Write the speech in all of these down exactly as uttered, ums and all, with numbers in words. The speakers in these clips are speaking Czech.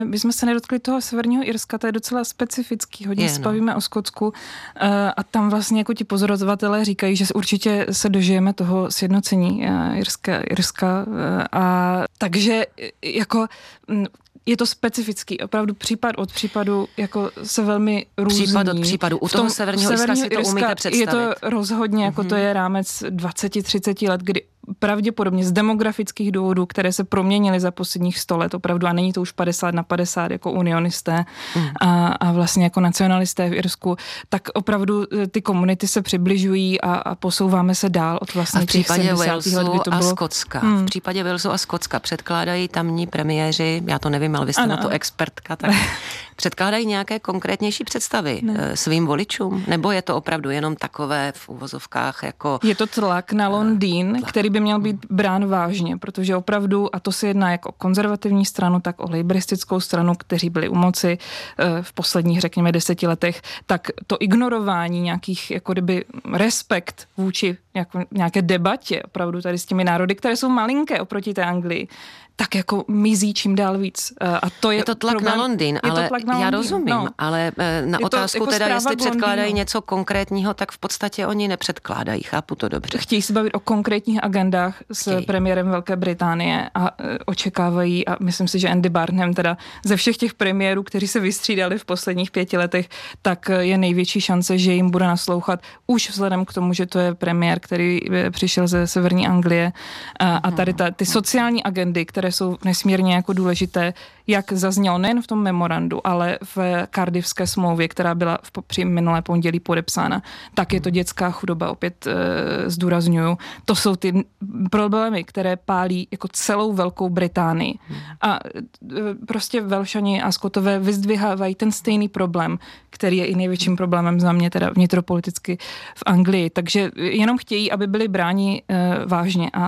My jsme se nedotkli toho Severního Irska, to je docela specifický, hodně je, se no. bavíme o Skotsku a tam vlastně jako ti pozorovatelé říkají, že určitě se dožijeme toho sjednocení Irska, Irska a takže jako je to specifický, opravdu případ od případu jako se velmi různí. Případ od případu. U toho Severního Irska si to umíte představit. Je to rozhodně, jako mm-hmm. to je rámec dvacet třicet let, kdy pravděpodobně z demografických důvodů, které se proměnily za posledních sto let opravdu, a není to už padesát na padesát jako unionisté mm. a, a vlastně jako nacionalisté v Irsku, tak opravdu ty komunity se přibližují a, a posouváme se dál od vlastně těch sedmdesátých let, kdy to bylo. A Skotska. Hmm. V případě Walesu a Skotska předkládají tamní premiéři, já to nevím, ale vy jste ano. na to expertka, tak předkládají nějaké konkrétnější představy ne. svým voličům? Nebo je to opravdu jenom takové v uvozovkách jako... Je to tlak na Londýn, tlak. který by měl být brán vážně, protože opravdu, a to se jedná jak o konzervativní stranu, tak o lejbristickou stranu, kteří byli u moci v posledních, řekněme, deseti letech, tak to ignorování nějakých, jako kdyby respekt vůči jako nějaké debatě opravdu tady s těmi národy, které jsou malinké oproti té Anglii, tak jako mizí čím dál víc. A to je, je to tlak problém, na Londýn, ale tlak na já Londýn, rozumím, no. ale na je otázku jako teda, jestli předkládají Londýnu. něco konkrétního, tak v podstatě oni nepředkládají, chápu to dobře. Chtějí se bavit o konkrétních agendách s Chtějí. premiérem Velké Británie a e, očekávají, a myslím si, že Andy Burnham teda ze všech těch premiérů, kteří se vystřídali v posledních pěti letech, tak je největší šance, že jim bude naslouchat už vzhledem k tomu, že to je premiér, který přišel ze severní Anglie a, a tady ta, ty sociální agendy, které jsou nesmírně jako důležité, jak zaznělo nejen v tom memorandu, ale v Cardiffské smlouvě, která byla v, při minulé pondělí podepsána, tak je to dětská chudoba, opět e, zdůrazňuju. To jsou ty problémy, které pálí jako celou Velkou Británii. A e, prostě Velšani a Skotové vyzdvihávají ten stejný problém, který je i největším problémem za mě, teda vnitropoliticky v Anglii. Takže jenom chtějí, aby byli bráni e, vážně a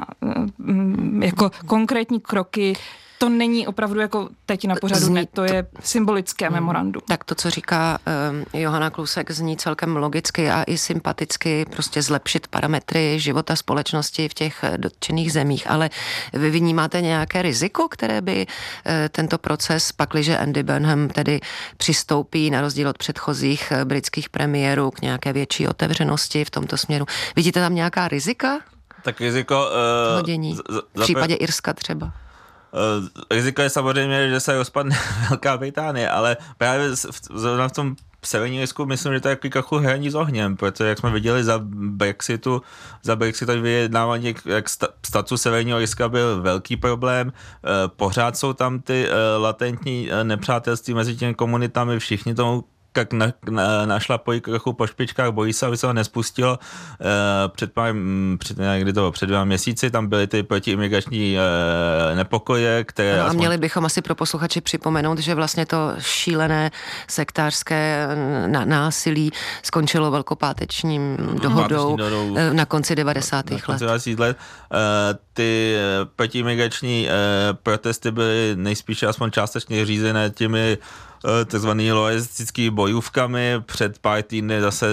e, jako konkrétní kroky. To není opravdu jako teď na pořadu dne, to je symbolické hmm. memorandum. Tak to, co říká um, Johana Klusek, zní celkem logicky a i sympaticky, prostě zlepšit parametry života společnosti v těch dotčených zemích, ale vy vnímáte nějaké riziko, které by uh, tento proces, pakliže Andy Burnham tedy přistoupí na rozdíl od předchozích uh, britských premiérů k nějaké větší otevřenosti v tomto směru. Vidíte tam nějaká rizika? Tak riziko... Uh, Hodění. V případě Irska třeba. Uh, riziko je samozřejmě, že se rozpadne Velká Británie, ale právě v, v, v tom severní Irsku myslím, že to je takový trochu hraní s ohněm, protože jak jsme viděli za Brexitu, za Brexitu vyjednávání, jak status severního Irska byl velký problém, uh, pořád jsou tam ty uh, latentní uh, nepřátelství mezi těmi komunitami, všichni tomu jak na, na, našlapují trochu po špičkách, bojí se, aby se ho nespustilo. E, před pár, před, někdy to před dvěma měsíci, tam byly ty protiimigrační e, nepokoje, které... No, a aspoň... měli bychom asi pro posluchači připomenout, že vlastně to šílené sektářské násilí skončilo velkopátečním dohodou dohodou na konci devadesátých let. let. E, ty protiimigrační e, protesty byly nejspíše aspoň částečně řízené těmi takzvaný lojistickými bojůvkami. Před pár týdny zase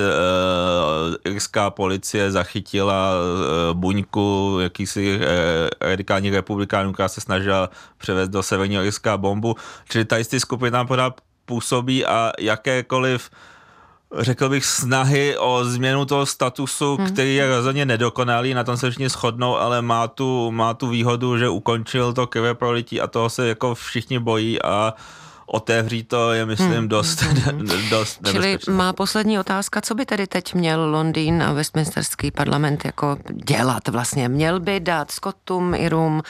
uh, irská policie zachytila uh, buňku jakýsi uh, radikálních republikánů, která se snažila převést do severního Irska bombu. Čili tady ty skupiny tam pořád působí a jakékoliv řekl bych snahy o změnu toho statusu, hmm. který je rozhodně nedokonalý, na tom se všichni shodnou, ale má tu, má tu výhodu, že ukončil to krveprolití a toho se jako všichni bojí a otevří to je, myslím, hmm. dost, hmm. dost nebezpečné. Čili má poslední otázka, co by tedy teď měl Londýn a Westminsterský parlament jako dělat vlastně? Měl by dát Skotům, Irům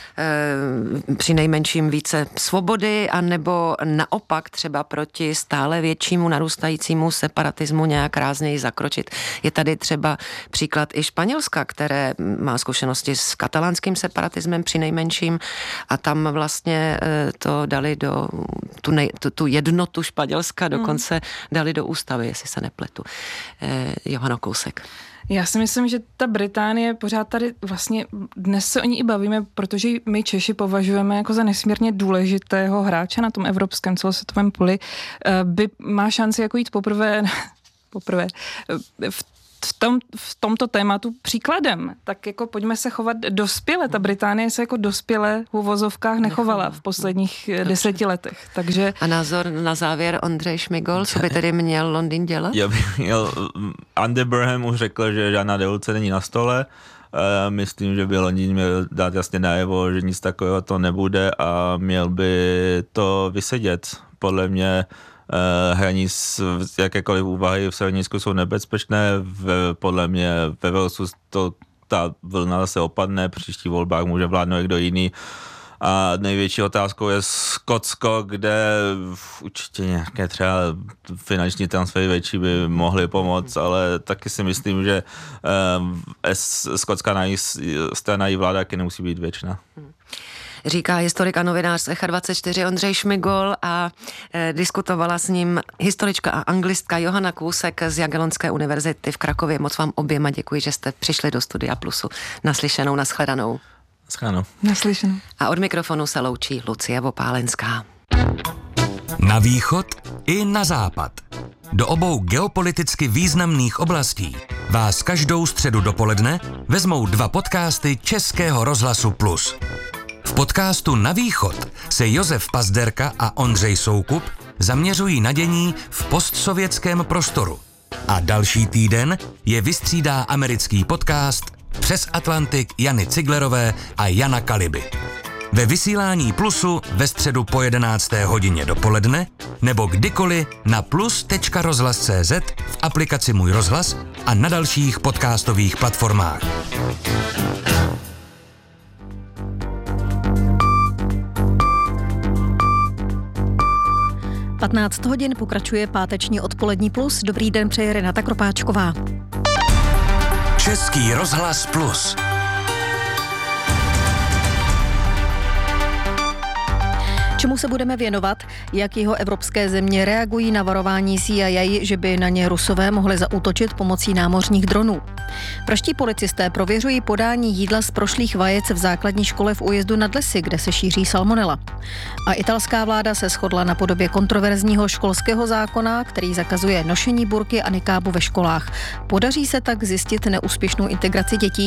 e, při nejmenším více svobody, anebo naopak třeba proti stále většímu narůstajícímu separatismu nějak rázněji zakročit? Je tady třeba příklad i Španělska, které má zkušenosti s katalánským separatismem při nejmenším a tam vlastně e, to dali do Tu, nej, tu, tu jednotu Španělska dokonce hmm. dali do ústavy, jestli se nepletu. Eh, Johana Kousek. Já si myslím, že ta Británie pořád tady vlastně, dnes se o ní i bavíme, protože my Češi považujeme jako za nesmírně důležitého hráče na tom evropském celosvětovém poli, by má šanci jako jít poprvé, poprvé v v, tom, v tomto tématu příkladem. Tak jako pojďme se chovat dospěle. Ta Británie se jako dospěle v uvozovkách nechovala v posledních Dobře. deseti letech. Takže... A názor na závěr Ondřej Šmigol, co by tedy měl Londýn dělat? Já bych měl, Andy Burnham už řekl, že žádná devoluce není na stole. Myslím, že by Londýn měl dát jasně najevo, že nic takového to nebude a měl by to vysedět. Podle mě hraní z jakékoliv úvahy v Severnísku jsou nebezpečné. V, podle mě ve Walesu to, ta vlna zase opadne, příští volbách může vládnout někdo jiný. A největší otázkou je Skotsko, kde určitě nějaké třeba finanční transfery větší by mohly pomoct, ale taky si myslím, že eh, skotská strana i vláda taky nemusí být věčná. Říká historik a novinář z Echa dvacet čtyři Ondřej Šmigol a e, diskutovala s ním historička a anglistka Johana Kůsek z Jagellonské univerzity v Krakově. Moc vám oběma děkuji, že jste přišli do Studia Plusu. Naslyšenou, nashledanou. Naschledanou. Naslyšenou. A od mikrofonu se loučí Lucie Vopálenská. Na východ i na západ. Do obou geopoliticky významných oblastí vás každou středu dopoledne vezmou dva podcasty Českého rozhlasu Plus. V podcastu Na východ se Josef Pazderka a Ondřej Soukup zaměřují na dění v postsovětském prostoru. A další týden je vystřídá americký podcast Přes Atlantik Jany Ciglerové a Jana Kaliby. Ve vysílání Plusu ve středu po jedenácté hodině dopoledne nebo kdykoliv na plus tečka rozhlas tečka cé zet, v aplikaci Můj rozhlas a na dalších podcastových platformách. patnáct hodin pokračuje páteční odpolední Plus. Dobrý den, přeje Renata Kropáčková. Český rozhlas Plus. Čemu se budeme věnovat? Jak jeho evropské země reagují na varování C I A, že by na ně Rusové mohli zaútočit pomocí námořních dronů? Praští policisté prověřují podání jídla z prošlých vajec v základní škole v Újezdu nad Lesy, kde se šíří salmonela. A italská vláda se shodla na podobě kontroverzního školského zákona, který zakazuje nošení burky a nikábu ve školách. Podaří se tak zjistit neúspěšnou integraci dětí?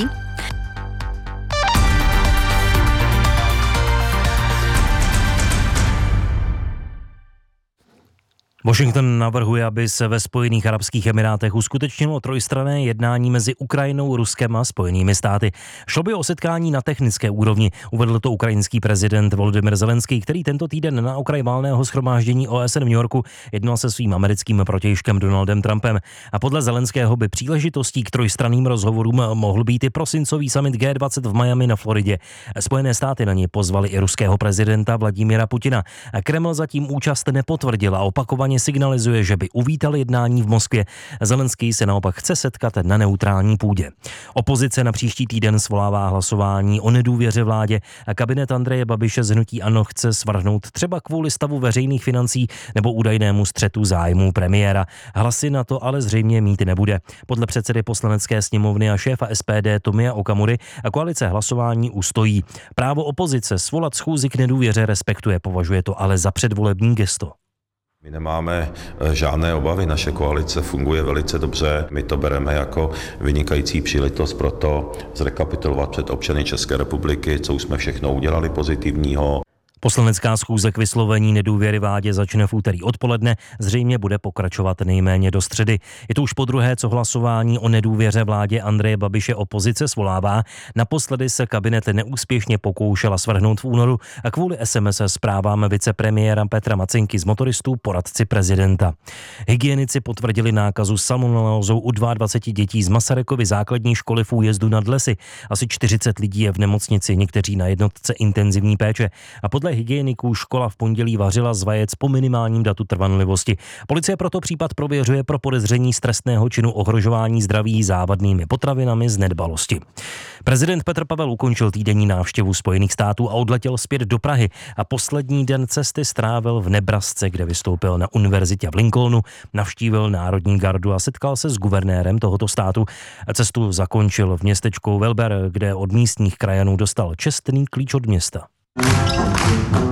Washington navrhuje, aby se ve Spojených arabských emirátech uskutečnilo trojstranné jednání mezi Ukrajinou, Ruskem a Spojenými státy. Šlo by o setkání na technické úrovni, uvedl to ukrajinský prezident Volodymyr Zelenský, který tento týden na okraj válného shromáždění O S N v New Yorku jednal se svým americkým protějškem Donaldem Trumpem. A podle Zelenského by příležitostí k trojstranným rozhovorům mohl být i prosincový summit G dvacet v Miami na Floridě. Spojené státy na něj pozvali i ruského prezidenta Vladimíra Putina. Kreml zatím účast nepotvrdil a opakovaně signalizuje, že by uvítal jednání v Moskvě. Zelenský se naopak chce setkat na neutrální půdě. Opozice na příští týden svolává hlasování o nedůvěře vládě a kabinet Andreje Babiše z hnutí ANO chce svrhnout třeba kvůli stavu veřejných financí nebo údajnému střetu zájmů premiéra. Hlasy na to ale zřejmě mít nebude. Podle předsedy poslanecké sněmovny a šéfa S P D Tomia Okamury a koalice hlasování ustojí. Právo opozice svolat schůzi k nedůvěře respektuje, považuje to ale za předvolební gesto. My nemáme žádné obavy, naše koalice funguje velice dobře, my to bereme jako vynikající příležitost pro to zrekapitulovat před občany České republiky, co už jsme všechno udělali pozitivního. Poslanecká schůze k vyslovení nedůvěry vládě začne v úterý odpoledne, zřejmě bude pokračovat nejméně do středy. Je to už podruhé, co hlasování o nedůvěře vládě Andreje Babiše opozice svolává. Naposledy se kabinet neúspěšně pokoušela svrhnout v únoru a kvůli S M S zprávám vicepremiéra Petra Macinky z motoristů poradci prezidenta. Hygienici potvrdili nákazu salmonelózou u dvacet dva dětí z Masarykovy základní školy v Újezdu nad Lesy. Asi čtyřicet lidí je v nemocnici, někteří na jednotce intenzivní péče. A podle hygieniků škola v pondělí vařila z vajec po minimálním datu trvanlivosti. Policie proto případ prověřuje pro podezření z trestného činu ohrožování zdraví závadnými potravinami z nedbalosti. Prezident Petr Pavel ukončil týdenní návštěvu Spojených států a odletěl zpět do Prahy a poslední den cesty strávil v Nebrasce, kde vystoupil na univerzitě v Lincolnu, navštívil Národní gardu a setkal se s guvernérem tohoto státu. Cestu zakončil v městečku Wilber, kde od místních krajanů dostal čestný klíč od města.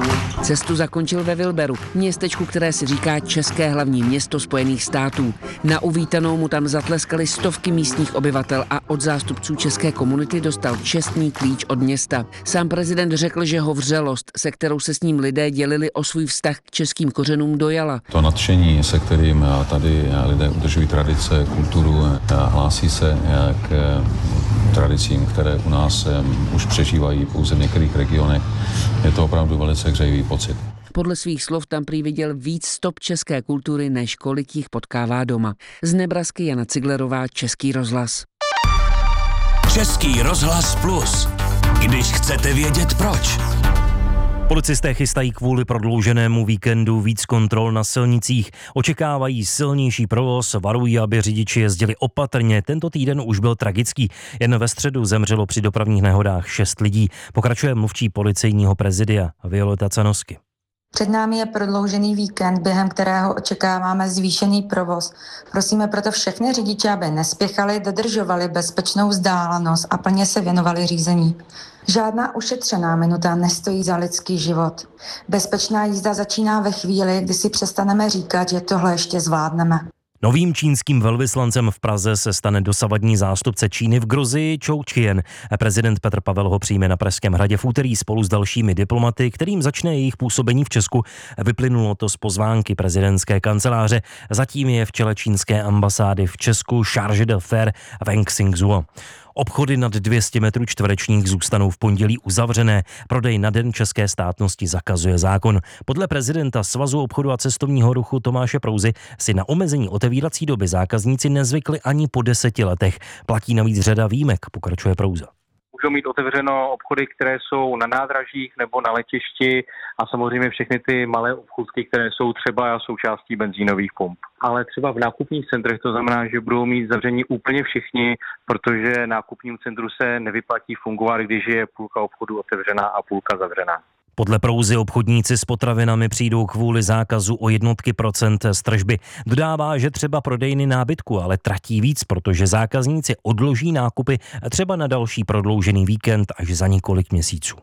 Cestu zakončil ve Wilberu, městečku, které si říká České hlavní město Spojených států. Na uvítanou mu tam zatleskali stovky místních obyvatel a od zástupců české komunity dostal čestný klíč od města. Sám prezident řekl, že ho vřelost, se kterou se s ním lidé dělili o svůj vztah k českým kořenům, dojala. To nadšení, se kterým tady lidé udržují tradice, kulturu, hlásí se k tradicím, které u nás už přežívají pouze v některých regionech, je to opravdu velice hřejivý pocit. Podle svých slov tam prý viděl víc stop české kultury, než kolik jich potkává doma. Z Nebrasky Jana Ciglerová, Český rozhlas. Český rozhlas plus. Když chcete vědět proč. Policisté chystají kvůli prodlouženému víkendu víc kontrol na silnicích. Očekávají silnější provoz, varují, aby řidiči jezdili opatrně. Tento týden už byl tragický. Jen ve středu zemřelo při dopravních nehodách šest lidí. Pokračuje mluvčí policejního prezidia Violeta Canosky. Před námi je prodloužený víkend, během kterého očekáváme zvýšený provoz. Prosíme proto všechny řidiče, aby nespěchali, dodržovali bezpečnou vzdálenost a plně se věnovali řízení. Žádná ušetřená minuta nestojí za lidský život. Bezpečná jízda začíná ve chvíli, kdy si přestaneme říkat, že tohle ještě zvládneme. Novým čínským velvyslancem v Praze se stane dosavadní zástupce Číny v Gruzii Chou Chien. Prezident Petr Pavel ho přijme na Pražském hradě v úterý spolu s dalšími diplomaty, kterým začne jejich působení v Česku. Vyplynulo to z pozvánky prezidentské kanceláře. Zatím je v čele čínské ambasády v Česku chargé d'affaires Wang Xingzuo. Obchody nad dvě stě metrů čtverečních zůstanou v pondělí uzavřené. Prodej na den české státnosti zakazuje zákon. Podle prezidenta Svazu obchodu a cestovního ruchu Tomáše Prouzy si na omezení otevírací doby zákazníci nezvykli ani po deseti letech. Platí navíc řada výjimek, pokračuje Prouza. Můžou mít otevřeno obchody, které jsou na nádražích nebo na letišti a samozřejmě všechny ty malé obchůdky, které jsou třeba součástí benzínových pump. Ale třeba v nákupních centrech to znamená, že budou mít zavření úplně všichni, protože nákupním centru se nevyplatí fungovat, když je půlka obchodu otevřená a půlka zavřená. Podle Prouzy obchodníci s potravinami přijdou kvůli zákazu o jednotky procent z tržby. Dodává, že třeba prodejny nábytku ale tratí víc, protože zákazníci odloží nákupy třeba na další prodloužený víkend až za několik měsíců.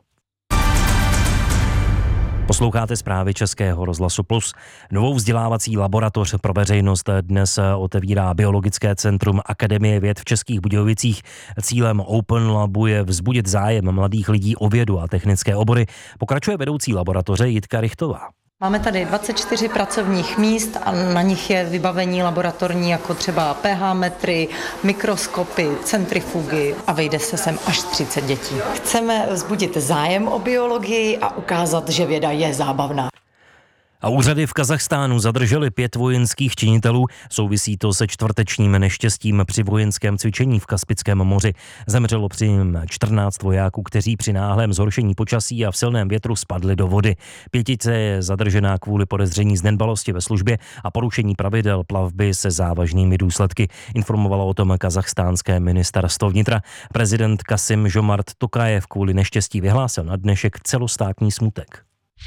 Posloucháte zprávy Českého rozhlasu Plus. Novou vzdělávací laboratoř pro veřejnost dnes otevírá Biologické centrum Akademie věd v Českých Budějovicích. Cílem Open Labu je vzbudit zájem mladých lidí o vědu a technické obory. Pokračuje vedoucí laboratoře Jitka Richtová. Máme tady dvacet čtyři pracovních míst a na nich je vybavení laboratorní jako třeba pH metry, mikroskopy, centrifugy a vejde se sem až třicet dětí. Chceme vzbudit zájem o biologii a ukázat, že věda je zábavná. A úřady v Kazachstánu zadržely pět vojenských činitelů. Souvisí to se čtvrtečním neštěstím při vojenském cvičení v Kaspickém moři. Zemřelo při něm čtrnáct vojáků, kteří při náhlém zhoršení počasí a v silném větru spadli do vody. Pětice je zadržená kvůli podezření z nedbalosti ve službě a porušení pravidel plavby se závažnými důsledky. Informovalo o tom kazachstánské ministerstvo vnitra. Prezident Kasim Žomart Tokajev kvůli neštěstí vyhlásil na dnešek celostátní smutek.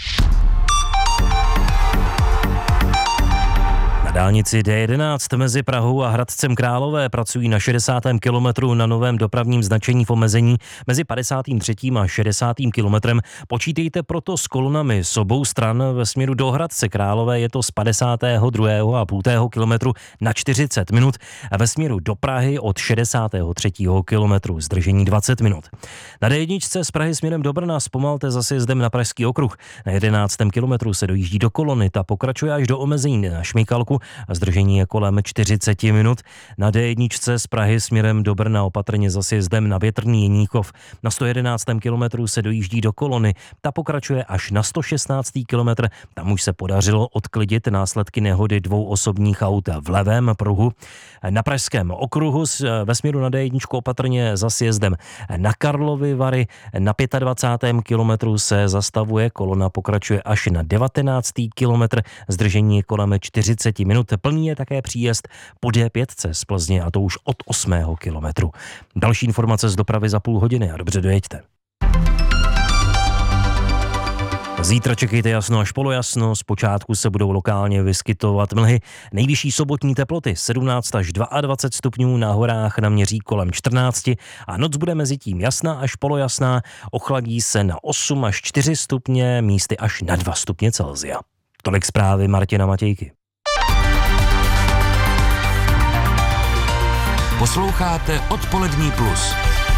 Dálnici D jedenáct mezi Prahou a Hradcem Králové pracují na šedesátém kilometru na novém dopravním značení v omezení mezi padesátým třetím a šedesátým kilometrem. Počítejte proto s kolonami z obou stran. Ve směru do Hradce Králové je to z padesátého druhého a půltého kilometru na čtyřicet minut a ve směru do Prahy od šedesátého třetího kilometru zdržení dvacet minut. Na D jedna z Prahy směrem do Brna zpomalte za sjezdem na Pražský okruh. Na jedenáctém kilometru se dojíždí do kolony, ta pokračuje až do omezení na Šmikalku a zdržení je kolem čtyřicet minut. Na D jedna z Prahy směrem do Brna opatrně za sjezdem na Větrný Jeníkov. Na sto jedenáctém kilometru se dojíždí do kolony, ta pokračuje až na sto šestnáctém kilometr. Tam už se podařilo odklidit následky nehody dvou osobních aut v levém pruhu. Na Pražském okruhu ve směru na D jedna opatrně za sjezdem na Karlovy Vary. Na dvacátém pátém kilometru se zastavuje, kolona pokračuje až na devatenáctém kilometr. Zdržení je kolem čtyřicet minut. Plný je také příjezd po D pět z Plzně a to už od osmého kilometru. Další informace z dopravy za půl hodiny a dobře dojeďte. Zítra čekejte jasno až polojasno, zpočátku se budou lokálně vyskytovat mlhy. Nejvyšší sobotní teploty sedmnáct až dvacet dva stupňů, na horách naměří kolem čtrnáct a noc bude mezi tím jasná až polojasná, ochladí se na osm až čtyři stupně, místy až na dva stupně Celsia. Tolik zprávy Martina Matějky. Posloucháte Odpolední plus.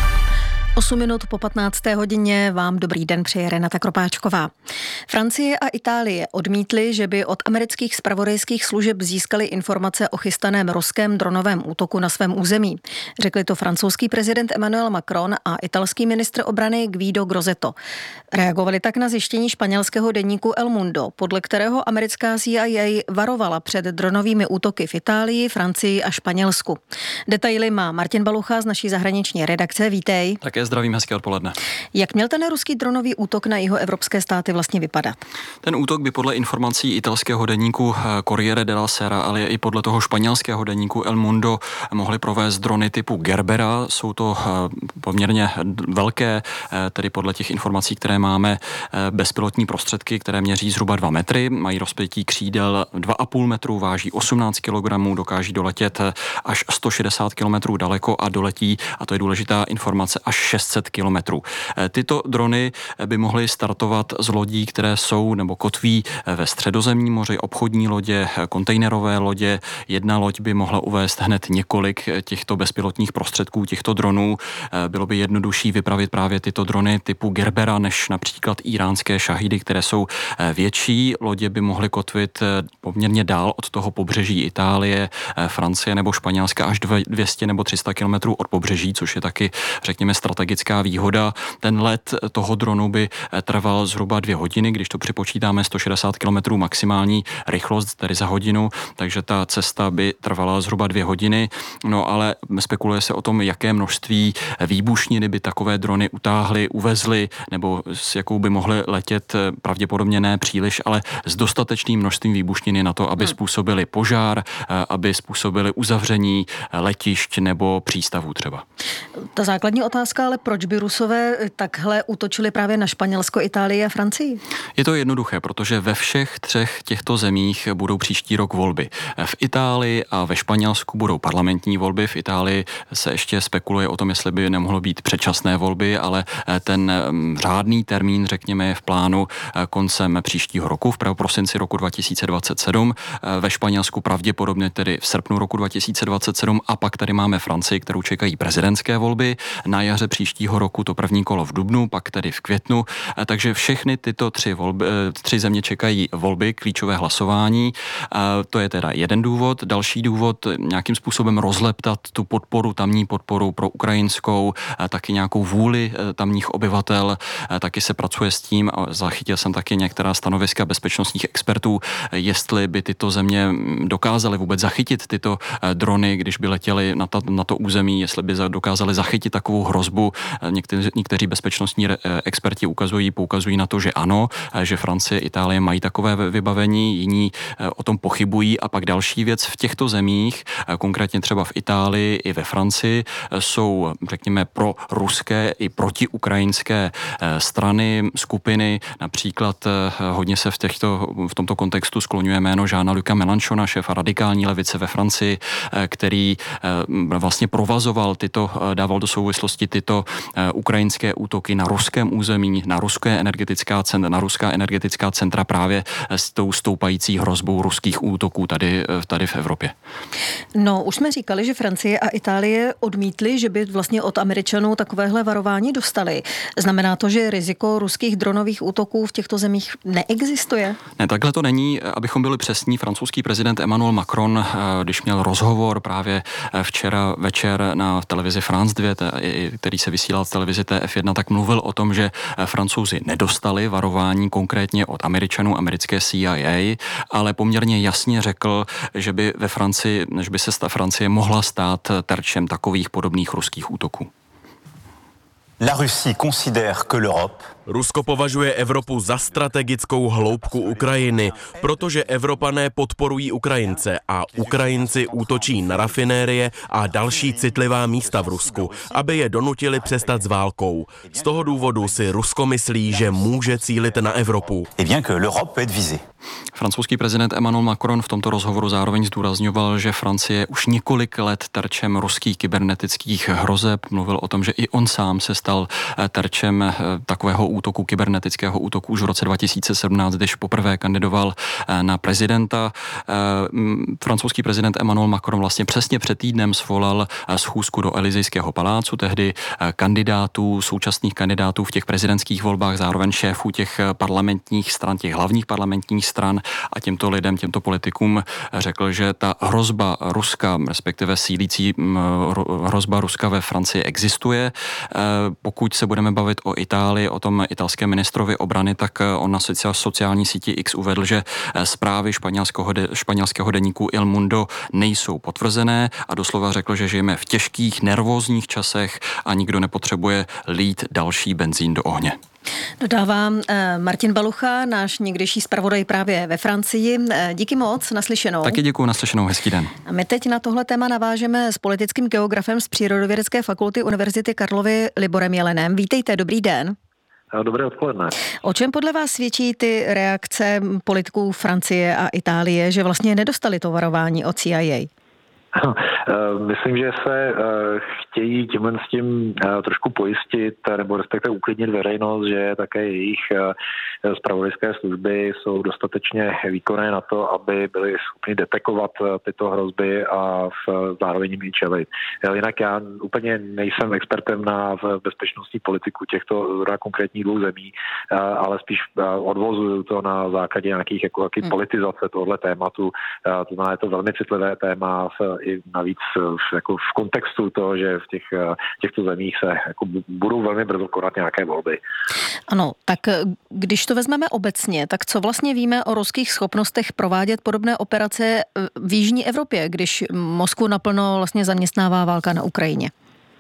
osm minut po patnácté hodině vám dobrý den přeje Renata Kropáčková. Francie a Itálie odmítly, že by od amerických zpravodajských služeb získali informace o chystaném ruském dronovém útoku na svém území. Řekli to francouzský prezident Emmanuel Macron a italský ministr obrany Guido Crosetto. Reagovali tak na zjištění španělského deníku El Mundo, podle kterého americká C I A varovala před dronovými útoky v Itálii, Francii a Španělsku. Detaily má Martin Balucha z naší zahraniční redakce. Vítej. Také zdravím, hezké odpoledne. Jak měl ten ruský dronový útok na jeho evropské státy vlastně vypadat? Ten útok by podle informací italského deníku Corriere della Sera, ale i podle toho španělského deníku El Mundo mohli provést drony typu Gerbera. Jsou to poměrně velké, tedy podle těch informací, které máme, bezpilotní prostředky, které měří zhruba dva metry, mají rozpětí křídel dva a půl metru, váží osmnáct kilogramů, dokáží doletět až sto šedesát kilometrů daleko a doletí, a to je důležitá informace, až šest set kilometrů. Tyto drony by mohly startovat z lodí, které jsou nebo kotví ve Středozemním moři, obchodní lodě, kontejnerové lodě. Jedna loď by mohla uvést hned několik těchto bezpilotních prostředků, těchto dronů. Bylo by jednodušší vypravit právě tyto drony typu Gerbera než například íránské šahidy, které jsou větší. Lodě by mohly kotvit poměrně dál od toho pobřeží Itálie, Francie nebo Španělska až dvě stě nebo tři sta kilometrů od pobřeží, což je taky, řekněme, strategická výhoda. Ten let toho dronu by trval zhruba dvě hodiny, když to připočítáme sto šedesát kilometrů maximální rychlost, tedy za hodinu, takže ta cesta by trvala zhruba dvě hodiny. No ale spekuluje se o tom, jaké množství výbušniny by takové drony utáhly, uvezly, nebo s jakou by mohly letět, pravděpodobně ne příliš, ale s dostatečným množstvím výbušniny na to, aby hmm. způsobili požár, aby způsobili uzavření letišť nebo přístavů třeba. Ta základní otázka, ale proč by Rusové takhle útočili právě na Španělsko, Itálii a Francii? Je to jednoduché, protože ve všech třech těchto zemích budou příští rok volby. V Itálii a ve Španělsku budou parlamentní volby. V Itálii se ještě spekuluje o tom, jestli by nemohlo být předčasné volby, ale ten řádný termín, řekněme, je v plánu koncem příštího roku, v prosinci roku dva tisíce dvacet sedm. Ve Španělsku pravděpodobně tedy v srpnu roku dva tisíce dvacet sedm a pak tady máme Francii, kterou čekají prezidentské volby. Na jaře příštího roku to první kolo v dubnu, pak tedy v květnu. Takže všechny tyto tři, volby, tři země čekají volby, klíčové hlasování. To je teda jeden důvod. Další důvod, nějakým způsobem rozleptat tu podporu, tamní podporu pro ukrajinskou, taky nějakou vůli tamních obyvatel. Taky se pracuje s tím, a zachytil jsem taky některá stanoviska bezpečnostních expertů, jestli by tyto země dokázaly vůbec zachytit tyto drony, když by letěly na, ta, na to území, jestli by dokázaly zachytit takovou hrozbu. Někteří, někteří bezpečnostní experti ukazují, poukazují na to, že ano, že Francie, Itálie mají takové vybavení, jiní o tom pochybují. A pak další věc, v těchto zemích, konkrétně třeba v Itálii i ve Francii, jsou, řekněme, pro ruské i protiukrajinské strany, skupiny. Například hodně se v, těchto, v tomto kontextu skloňuje jméno Jeana-Luca Mélenchona, šéfa radikální levice ve Francii, který vlastně provazoval tyto, dával do souvislosti tyto ukrajinské útoky na ruském území, na ruské energetická centra, na ruská energetická centra právě s tou stoupající hrozbou ruských útoků tady, tady v Evropě. No, už jsme říkali, že Francie a Itálie odmítly, že by vlastně od Američanů takovéhle varování dostali. Znamená to, že riziko ruských dronových útoků v těchto zemích neexistuje? Ne, takhle to není. Abychom byli přesní, francouzský prezident Emmanuel Macron, když měl rozhovor právě včera večer na televizi France dva, který se vysílal v televizi T F jedna, tak mluvil o tom, že Francouzi nedostali varování konkrétně od Američanů, americké C I A, ale poměrně jasně řekl, že by ve Francii, než by se sta Francie mohla stát terčem takových podobných ruských útoků. La Russie considère que l'Europe Rusko považuje Evropu za strategickou hloubku Ukrajiny, protože Evropané podporují Ukrajince a Ukrajinci útočí na rafinérie a další citlivá místa v Rusku, aby je donutili přestat s válkou. Z toho důvodu si Rusko myslí, že může cílit na Evropu. Francouzský prezident Emmanuel Macron v tomto rozhovoru zároveň zdůrazňoval, že Francie už několik let terčem ruských kybernetických hrozeb. Mluvil o tom, že i on sám se stal terčem takového útoku, kybernetického útoku už v roce dva tisíce sedmnáct, když poprvé kandidoval na prezidenta. Francouzský prezident Emmanuel Macron vlastně přesně před týdnem svolal schůzku do Elysejského palácu, tehdy kandidátů, současných kandidátů v těch prezidentských volbách, zároveň šéfů těch parlamentních stran, těch hlavních parlamentních stran a těmto lidem, těmto politikům řekl, že ta hrozba Ruska, respektive sílící hrozba Ruska ve Francii existuje. Pokud se budeme bavit o Itálii, o tom italském ministrovi obrany, tak on na sociální síti X uvedl, že zprávy španělského, de, španělského deníku Il Mundo nejsou potvrzené a doslova řekl, že žijeme v těžkých, nervózních časech a nikdo nepotřebuje lít další benzín do ohně. Dodává Martin Balucha, náš někdejší zpravodaj právě ve Francii. Díky moc, naslyšenou. Taky děkuji, naslyšenou, hezký den. A my teď na tohle téma navážeme s politickým geografem z Přírodovědecké fakulty Univerzity Karlovy Liborem Jelenem. Vítejte, dobrý den. Dobré odpoledne. O čem podle vás svědčí ty reakce politiků Francie a Itálie, že vlastně nedostali to varování od C I A? Myslím, že se chtějí tímhle s tím trošku pojistit, nebo respektive uklidnit veřejnost, že také jejich zpravodajské služby jsou dostatečně výkonné na to, aby byly schopni detekovat tyto hrozby a zároveň jim čelit. Jinak já úplně nejsem expertem na bezpečnostní politiku těchto konkrétních dvou zemí, ale spíš odvozuju to na základě nějakých jako, jaký hmm. politizace tohle tématu. To znamená, je to velmi citlivé téma i navíc v, jako v kontextu toho, že v těch, těchto zemích se jako budou velmi brzo konat nějaké volby. Ano, tak když to vezmeme obecně, tak co vlastně víme o ruských schopnostech provádět podobné operace v jižní Evropě, když Moskvu naplno vlastně zaměstnává válka na Ukrajině?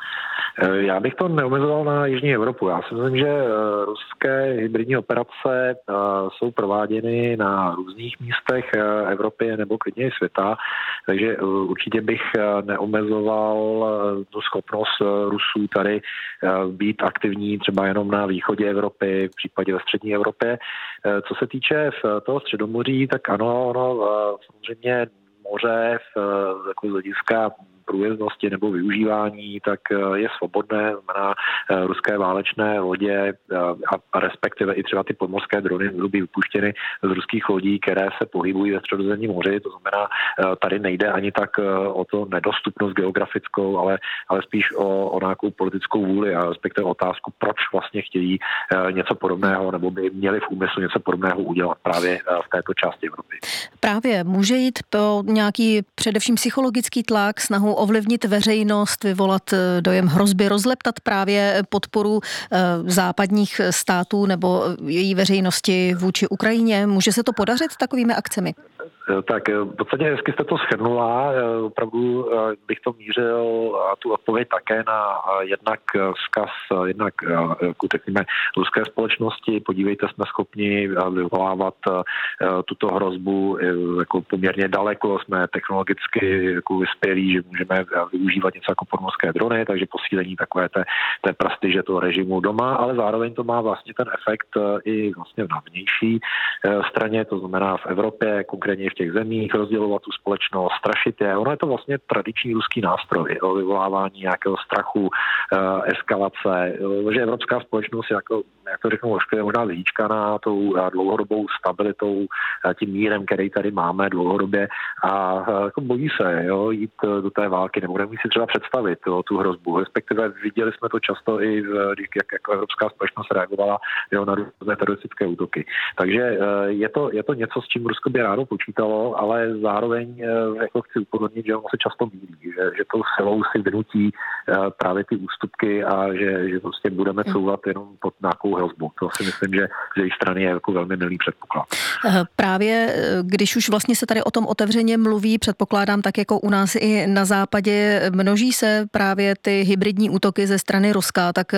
Já bych to neomezoval na jižní Evropu. Já si myslím, že ruské hybridní operace jsou prováděny na různých místech Evropy nebo klidně i světa, takže určitě bych neomezoval tu schopnost Rusů tady být aktivní třeba jenom na východě Evropy, v případě ve střední Evropě. Co se týče toho Středomoří, tak ano, ono samozřejmě moře jako z hlediska průjezdnosti nebo využívání, tak je svobodné, znamená ruské válečné lodě a respektive i třeba ty podmořské drony budou být vypuštěny z ruských lodí, které se pohybují ve Středozemním moři, to znamená, tady nejde ani tak o to nedostupnost geografickou, ale, ale spíš o, o nějakou politickou vůli a respektive otázku, proč vlastně chtějí něco podobného nebo by měli v úmyslu něco podobného udělat právě v této části Evropy. Právě může jít po nějaký především psychologický tlak, snahu ovlivnit veřejnost, vyvolat dojem hrozby, rozleptat právě podporu západních států nebo její veřejnosti vůči Ukrajině. Může se to podařit takovými akcemi? Tak v podstatě hezky jste to shrnula. Opravdu bych to mířil a tu odpověď také na jednak vzkaz, jednak jako řekněme ruské společnosti. Podívejte, jsme schopni vyvolávat tuto hrozbu jako poměrně daleko. Jsme technologicky jako vyspělí, že můžeme využívat něco jako podmořské drony, takže posílení takové té, té prestiže toho režimu doma, ale zároveň to má vlastně ten efekt i vlastně na vnější straně, to znamená v Evropě, konkrétně v těch zemích, rozdělovat tu společnost, strašit je. Ono je to vlastně tradiční ruský nástroj, o vyvolávání nějakého strachu, eskalace, že evropská společnost je jako, jak to řeknu, je možná zhýčkaná tou dlouhodobou stabilitou, tím mírem, který tady máme dlouhodobě a jako bojí se jo, jít do té války, nebo nemůže si třeba představit jo, tu hrozbu. Respektive viděli jsme to často i, jak, jak evropská společnost reagovala jo, na různé teroristické útoky. Takže je to, je to něco, s čím Rusko by rádo počítalo. podařilo, ale zároveň jako chci upozornit, že ono se často mýlí, že, že tou silou si vynutí právě ty ústupky a že, že prostě budeme couvat jenom pod nějakou hrozbu. To si myslím, že z její strany je jako velmi milý předpoklad. Právě když už vlastně se tady o tom otevřeně mluví, předpokládám tak jako u nás i na západě, množí se právě ty hybridní útoky ze strany Ruska, tak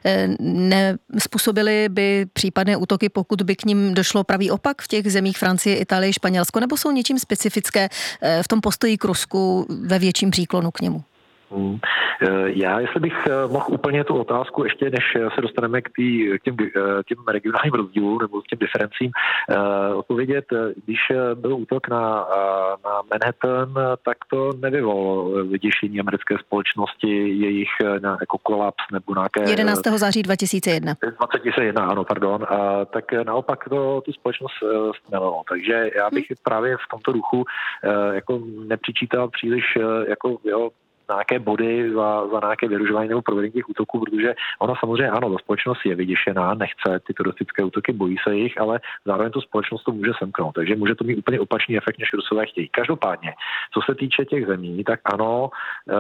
nezpůsobily by případné útoky, pokud by k ním došlo pravý opak v těch zemích Francie, Itálie, Španělsko, nebo jsou něčím specifické v tom postoji k Rusku ve větším příklonu k němu? Hmm. Já, jestli bych mohl úplně tu otázku, ještě než se dostaneme k, tý, k těm, těm regionálním rozdílům nebo k těm diferencím, odpovědět, když byl útok na, na Manhattan, tak to nevyvolalo vyděšení americké společnosti, jejich na, jako kolaps nebo nějaké... jedenáctého září dva tisíce jedna. dva tisíce jedna, ano, pardon. A, tak naopak to tu společnost stmelilo. Takže já bych hmm. právě v tomto duchu jako nepřičítal příliš jako jo, nějaké body za, za nějaké vyružování nebo provedení těch útoků, protože ono samozřejmě ano, ta společnost je vyděšená, nechce ty teroristické útoky, bojí se jich, ale zároveň tu společnost to může semknout, takže může to mít úplně opačný efekt, než Rusové chtějí. Každopádně, co se týče těch zemí, tak ano,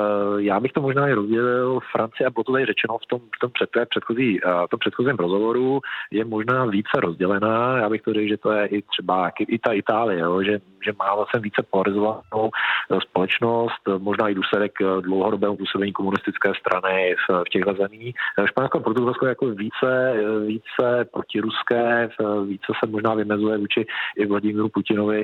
já bych to možná i rozdělil, Francie, a bylo to tady řečeno v tom, v tom, před, předchozí, tom předchozím rozhovoru, je možná více rozdělená, já bych to řekl, že to je i třeba i ta Itálie, jo, že, že má vlastně více polarizovanou společnost, možná i důsledek dlouhodobého působení komunistické strany v, v těchto zemích. Španělsko a Portugalsko jako více, více protiruské, více se možná vymezuje vůči i Vladimíru Putinovi.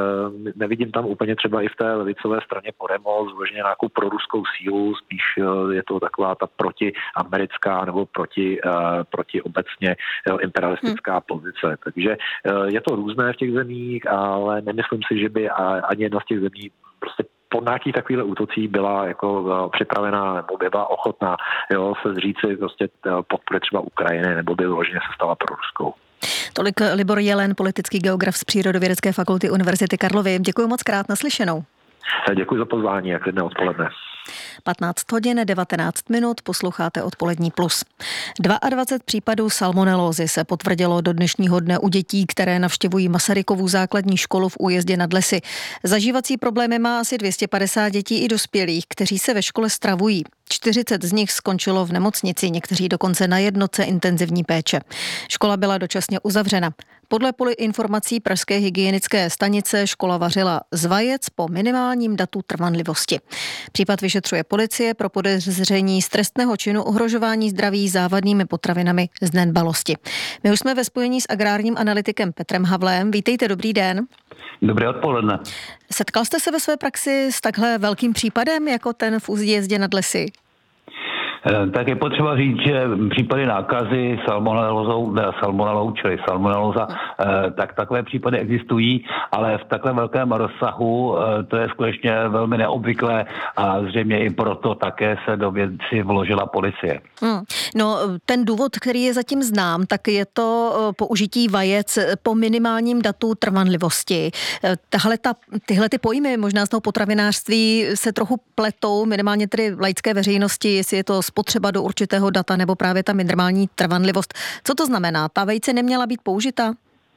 Nevidím tam úplně třeba i v té levicové straně Podemos zloženě nějakou proruskou sílu, spíš je to taková ta protiamerická nebo proti, proti obecně imperialistická hmm. pozice. Takže je to různé v těch zemích, ale nemyslím si, že by ani jedna z těch zemí prostě po nějakých takovýchhle útocí byla jako uh, připravená nebo by byla ochotná jo, se zříci prostě podpory třeba Ukrajiny nebo by vyloženě se stala pro Ruskou. Tolik Libor Jelen, politický geograf z Přírodovědecké fakulty Univerzity Karlovy. Děkuji moc krát, naslyšenou. Děkuji za pozvání, jak klidné odpoledne. patnáct hodin devatenáct minut, posloucháte Odpolední plus. dvacet dva případů salmonelózy se potvrdilo do dnešního dne u dětí, které navštěvují Masarykovu základní školu v Újezdě nad Lesy. Zažívací problémy má asi dvě stě padesát dětí i dospělých, kteří se ve škole stravují. čtyřicet z nich skončilo v nemocnici, někteří dokonce na jednotce intenzivní péče. Škola byla dočasně uzavřena. Podle informací pražské hygienické stanice škola vařila z vajec po minimálním datu trvanlivosti. Případ vyšetřuje policie pro podezření z trestného činu ohrožování zdraví závadnými potravinami z nedbalosti. My už jsme ve spojení s agrárním analytikem Petrem Havlem. Vítejte, dobrý den. Dobré odpoledne. Setkal jste se ve své praxi s takhle velkým případem jako ten v Újezdě nad Lesy? Tak je potřeba říct, že případy nákazy salmonelózou, ne, salmonelou, čili salmonelóza, tak takové případy existují, ale v takhle velkém rozsahu to je skutečně velmi neobvyklé a zřejmě i proto také se do věci vložila policie. Hmm. No, ten důvod, který je zatím znám, tak je to použití vajec po minimálním datu trvanlivosti. Tahle ta, tyhle ty pojmy možná z toho potravinářství se trochu pletou, minimálně tedy v laické veřejnosti, jestli je to spotřeba do určitého data nebo právě ta minimální trvanlivost. Co to znamená? Ta vejce neměla být použita?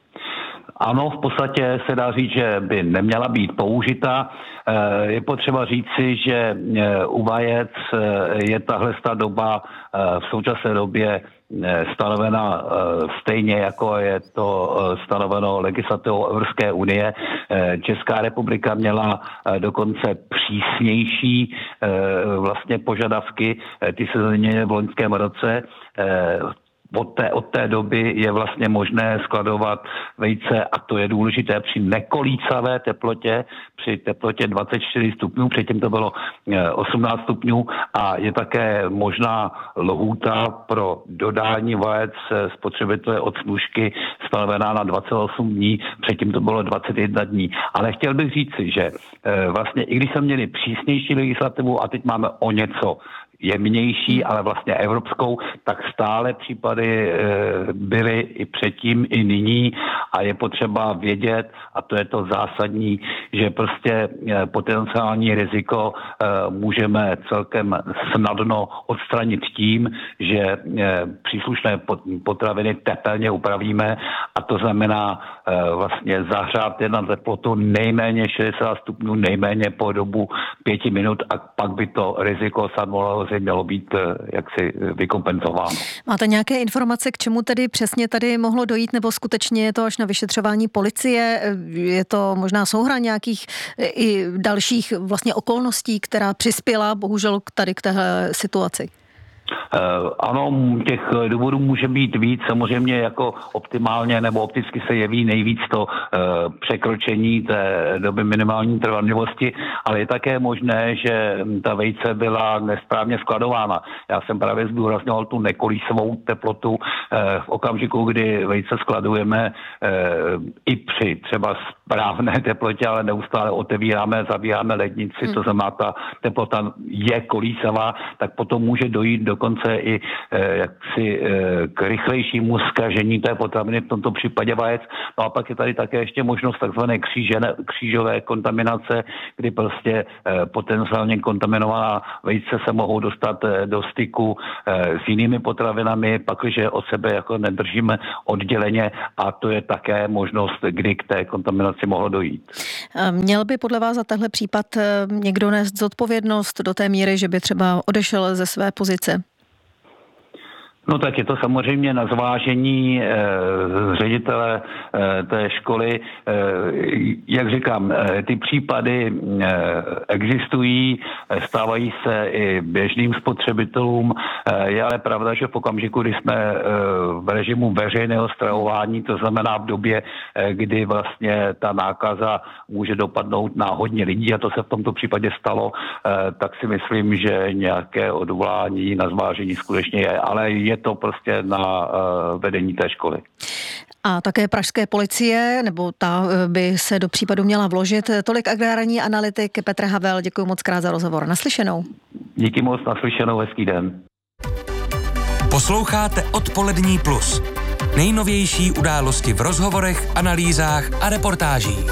Ano, v podstatě se dá říct, že by neměla být použita. Je potřeba říci, že u vajec je tahle doba v současné době stanovena stejně, jako je to stanoveno legislativou Evropské unie. Česká republika měla dokonce přísnější vlastně požadavky, ty se změnily v loňském roce. Od té, od té doby je vlastně možné skladovat vejce, a to je důležité, při nekolícavé teplotě, při teplotě dvacet čtyři stupňů, předtím to bylo osmnáct stupňů, a je také možná lhůta pro dodání vajec spotřebitele od snůšky stanovená na dvacet osm dní, předtím to bylo dvacet jedna dní. Ale chtěl bych říci, že vlastně i když jsme měli přísnější legislativu a teď máme o něco jemnější, ale vlastně evropskou, tak stále případy byly i předtím, i nyní a je potřeba vědět, a to je to zásadní, že prostě potenciální riziko můžeme celkem snadno odstranit tím, že příslušné potraviny tepelně upravíme a to znamená vlastně zahřát je na teplotu nejméně šedesát stupňů, nejméně po dobu pěti minut a pak by to riziko salmonelózy mělo být jaksi vykompenzováno. Máte nějaké informace, k čemu tedy přesně tady mohlo dojít, nebo skutečně je to až na vyšetřování policie? Je to možná souhra nějakých i dalších vlastně okolností, která přispěla bohužel tady k téhle situaci? Ano, těch důvodů může být víc, samozřejmě jako optimálně nebo opticky se jeví nejvíc to překročení té doby minimální trvanlivosti, ale je také možné, že ta vejce byla nesprávně skladována. Já jsem právě zdůrazňoval tu nekolísovou teplotu v okamžiku, kdy vejce skladujeme i při třeba správné teplotě, ale neustále otevíráme, zavíráme lednici, hmm. to znamená, ta teplota je kolísavá, tak potom může dojít dokonce i eh, jaksi eh, k rychlejšímu zkažení té potraviny, v tomto případě vajec. No a pak je tady také ještě možnost takzvané křížené, křížové kontaminace, kdy prostě eh, potenciálně kontaminovaná vejce se mohou dostat eh, do styku eh, s jinými potravinami, pakliže od sebe jako nedržíme odděleně a to je také možnost, kdy k té kontaminaci mohlo dojít. Měl by podle vás za tenhle případ někdo nést zodpovědnost do té míry, že by třeba odešel ze své pozice? No tak je to samozřejmě na zvážení e, ředitele e, té školy. E, jak říkám, e, ty případy e, existují, stávají se i běžným spotřebitelům. E, je ale pravda, že v okamžiku, kdy jsme e, v režimu veřejného stravování, to znamená v době, e, kdy vlastně ta nákaza může dopadnout na hodně lidí, a to se v tomto případě stalo, e, tak si myslím, že nějaké odvolání na zvážení skutečně je, ale je to prostě na uh, vedení té školy. A také pražské policie, nebo ta by se do případu měla vložit. Tolik agrární analytik Petr Havel. Děkuji moc krát za rozhovor. Naslyšenou. Díky moc, naslyšenou, hezký den. Posloucháte Odpolední plus. Nejnovější události v rozhovorech, analýzách a reportážích.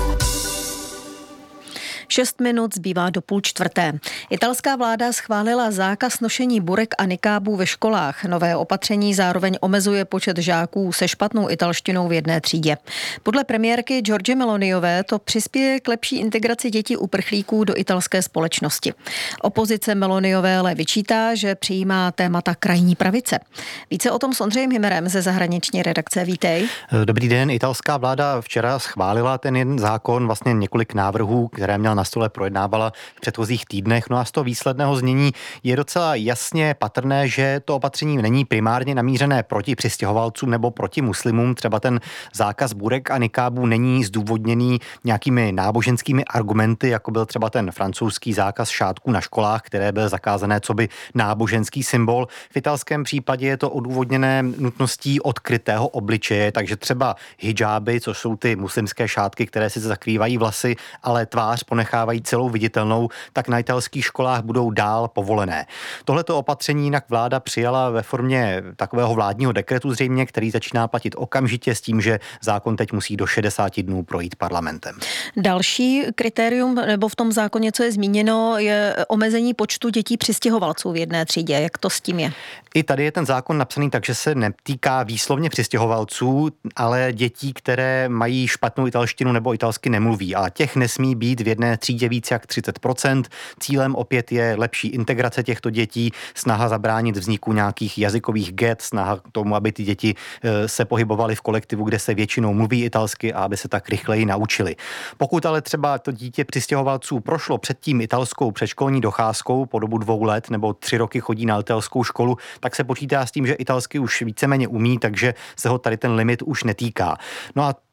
Šest minut zbývá do půl čtvrté. Italská vláda schválila zákaz nošení burek a nikábů ve školách. Nové opatření zároveň omezuje počet žáků se špatnou italštinou v jedné třídě. Podle premiérky Giorgie Meloniové to přispěje k lepší integraci dětí uprchlíků do italské společnosti. Opozice Meloniové ale vyčítá, že přijímá témata krajní pravice. Více o tom s Ondřejem Hymerem ze zahraniční redakce. Vítej. Dobrý den. Italská vláda včera schválila ten jeden zákon, vlastně několik návrhů, které měla na stole, projednávala v předchozích týdnech. No a z toho výsledného znění je docela jasně patrné, že to opatření není primárně namířené proti přistěhovalcům nebo proti muslimům. Třeba ten zákaz burek a nikábů není zdůvodněný nějakými náboženskými argumenty, jako byl třeba ten francouzský zákaz šátků na školách, které byly zakázané coby náboženský symbol. V italském případě je to odůvodněné nutností odkrytého obličeje, takže třeba hijáby, což jsou ty muslimské šátky, které si zakrývají vlasy, ale tvář ponechávají celou viditelnou, tak na italských školách budou dál povolené. Tohleto opatření jinak vláda přijala ve formě takového vládního dekretu zřejmě, který začíná platit okamžitě s tím, že zákon teď musí do šedesáti dnů projít parlamentem. Další kritérium, nebo v tom zákoně, co je zmíněno, je omezení počtu dětí přistěhovalců v jedné třídě. Jak to s tím je? I tady je ten zákon napsaný tak, že se netýká výslovně přistěhovalců, ale dětí, které mají špatnou italštinu nebo italsky nemluví. A těch nesmí být v jedné třídě víc jak třicet procent. Cílem opět je lepší integrace těchto dětí, snaha zabránit vzniku nějakých jazykových get, snaha k tomu, aby ty děti se pohybovaly v kolektivu, kde se většinou mluví italsky a aby se tak rychleji naučili. Pokud ale třeba to dítě přistěhovalců prošlo předtím italskou předškolní docházkou po dobu dvou let nebo tři roky chodí na italskou školu, tak se počítá s tím, že italsky už víceméně umí, takže se ho tady ten limit už netýká. No a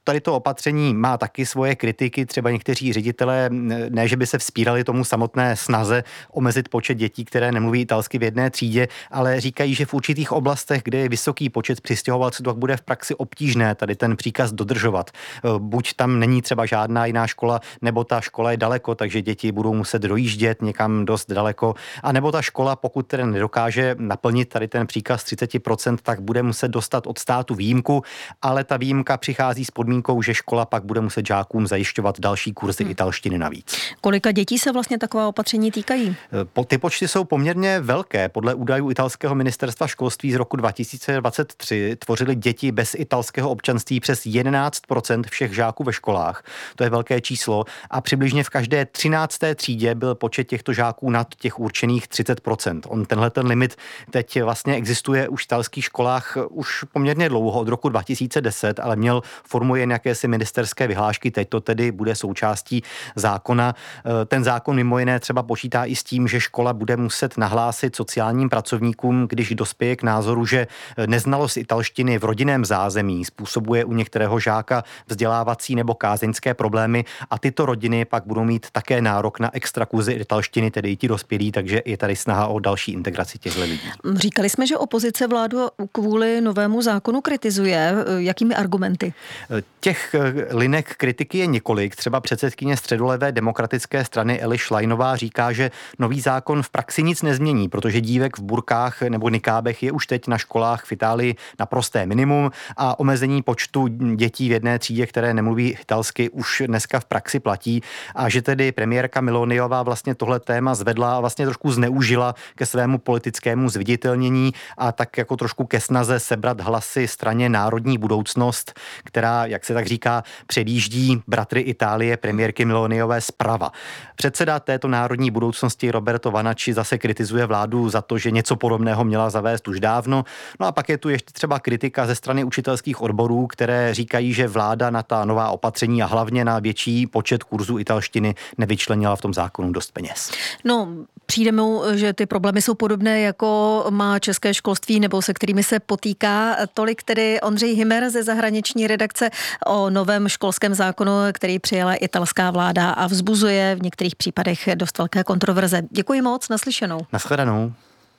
tady to opatření má taky svoje kritiky, třeba někteří ředitelé, ne, že by se vzpírali tomu samotné snaze omezit počet dětí, které nemluví italsky v jedné třídě, ale říkají, že v určitých oblastech, kde je vysoký počet přistěhovalců, tak bude v praxi obtížné tady ten příkaz dodržovat. Buď tam není třeba žádná jiná škola, nebo ta škola je daleko, takže děti budou muset dojíždět někam dost daleko, a nebo ta škola, pokud tedy nedokáže naplnit tady ten příkaz třicet procent, tak bude muset dostat od státu výjimku, ale ta výjimka přichází s podmínkou, že škola pak bude muset žákům zajišťovat další kurzy hmm. italštiny navíc. Kolika dětí se vlastně taková opatření týkají? Ty počty jsou poměrně velké. Podle údajů italského ministerstva školství z roku dva tisíce dvacet tři tvořily děti bez italského občanství přes jedenáct procent všech žáků ve školách. To je velké číslo a přibližně v každé třinácté třídě byl počet těchto žáků nad těch určených třicet procent. On tenhle ten limit teď vlastně existuje už v italských školách už poměrně dlouho, od roku dva tisíce deset, ale měl formu jen jakési ministerské vyhlášky, teď to tedy bude součástí zákona. Ten zákon mimo jiné třeba počítá i s tím, že škola bude muset nahlásit sociálním pracovníkům, když dospěje k názoru, že neznalost italštiny v rodinném zázemí způsobuje u některého žáka vzdělávací nebo kázeňské problémy, a tyto rodiny pak budou mít také nárok na extra kurzy italštiny, tedy i ti dospělí, takže je tady snaha o další integraci těchto lidí. Říkali jsme, že opozice vládu kvůli novému zákonu kritizuje. Jakými argumenty? Těch linek kritiky je několik. Třeba předsedkyně středolevé demokratické strany Eli Schleinová říká, že nový zákon v praxi nic nezmění, protože dívek v burkách nebo nikábech je už teď na školách v Itálii naprosté minimum a omezení počtu dětí v jedné třídě, které nemluví italsky, už dneska v praxi platí, a že tedy premiérka Meloniová vlastně tohle téma zvedla a vlastně trošku zneužila ke svému politickému zviditelnění a tak jako trošku ke snaze sebrat hlasy straně Národní budoucnost, která, jak se tak říká, předjíždí bratry Itálie premiérky Meloniové zprava. Předseda této Národní budoucnosti Roberto Vanacci zase kritizuje vládu za to, že něco podobného měla zavést už dávno. No a pak je tu ještě třeba kritika ze strany učitelských odborů, které říkají, že vláda na ta nová opatření a hlavně na větší počet kurzů italštiny nevyčlenila v tom zákonu dost peněz. No, přijde mu, že ty problémy jsou podobné, jako má české školství, nebo se kterými se potýká. Tolik tedy Ondřej Hymer ze zahraniční redakce o novém školském zákonu, který přijala italská vláda a vzbuzuje v některých případech dost velké kontroverze. Děkuji moc, naslyšenou. Nashledanou.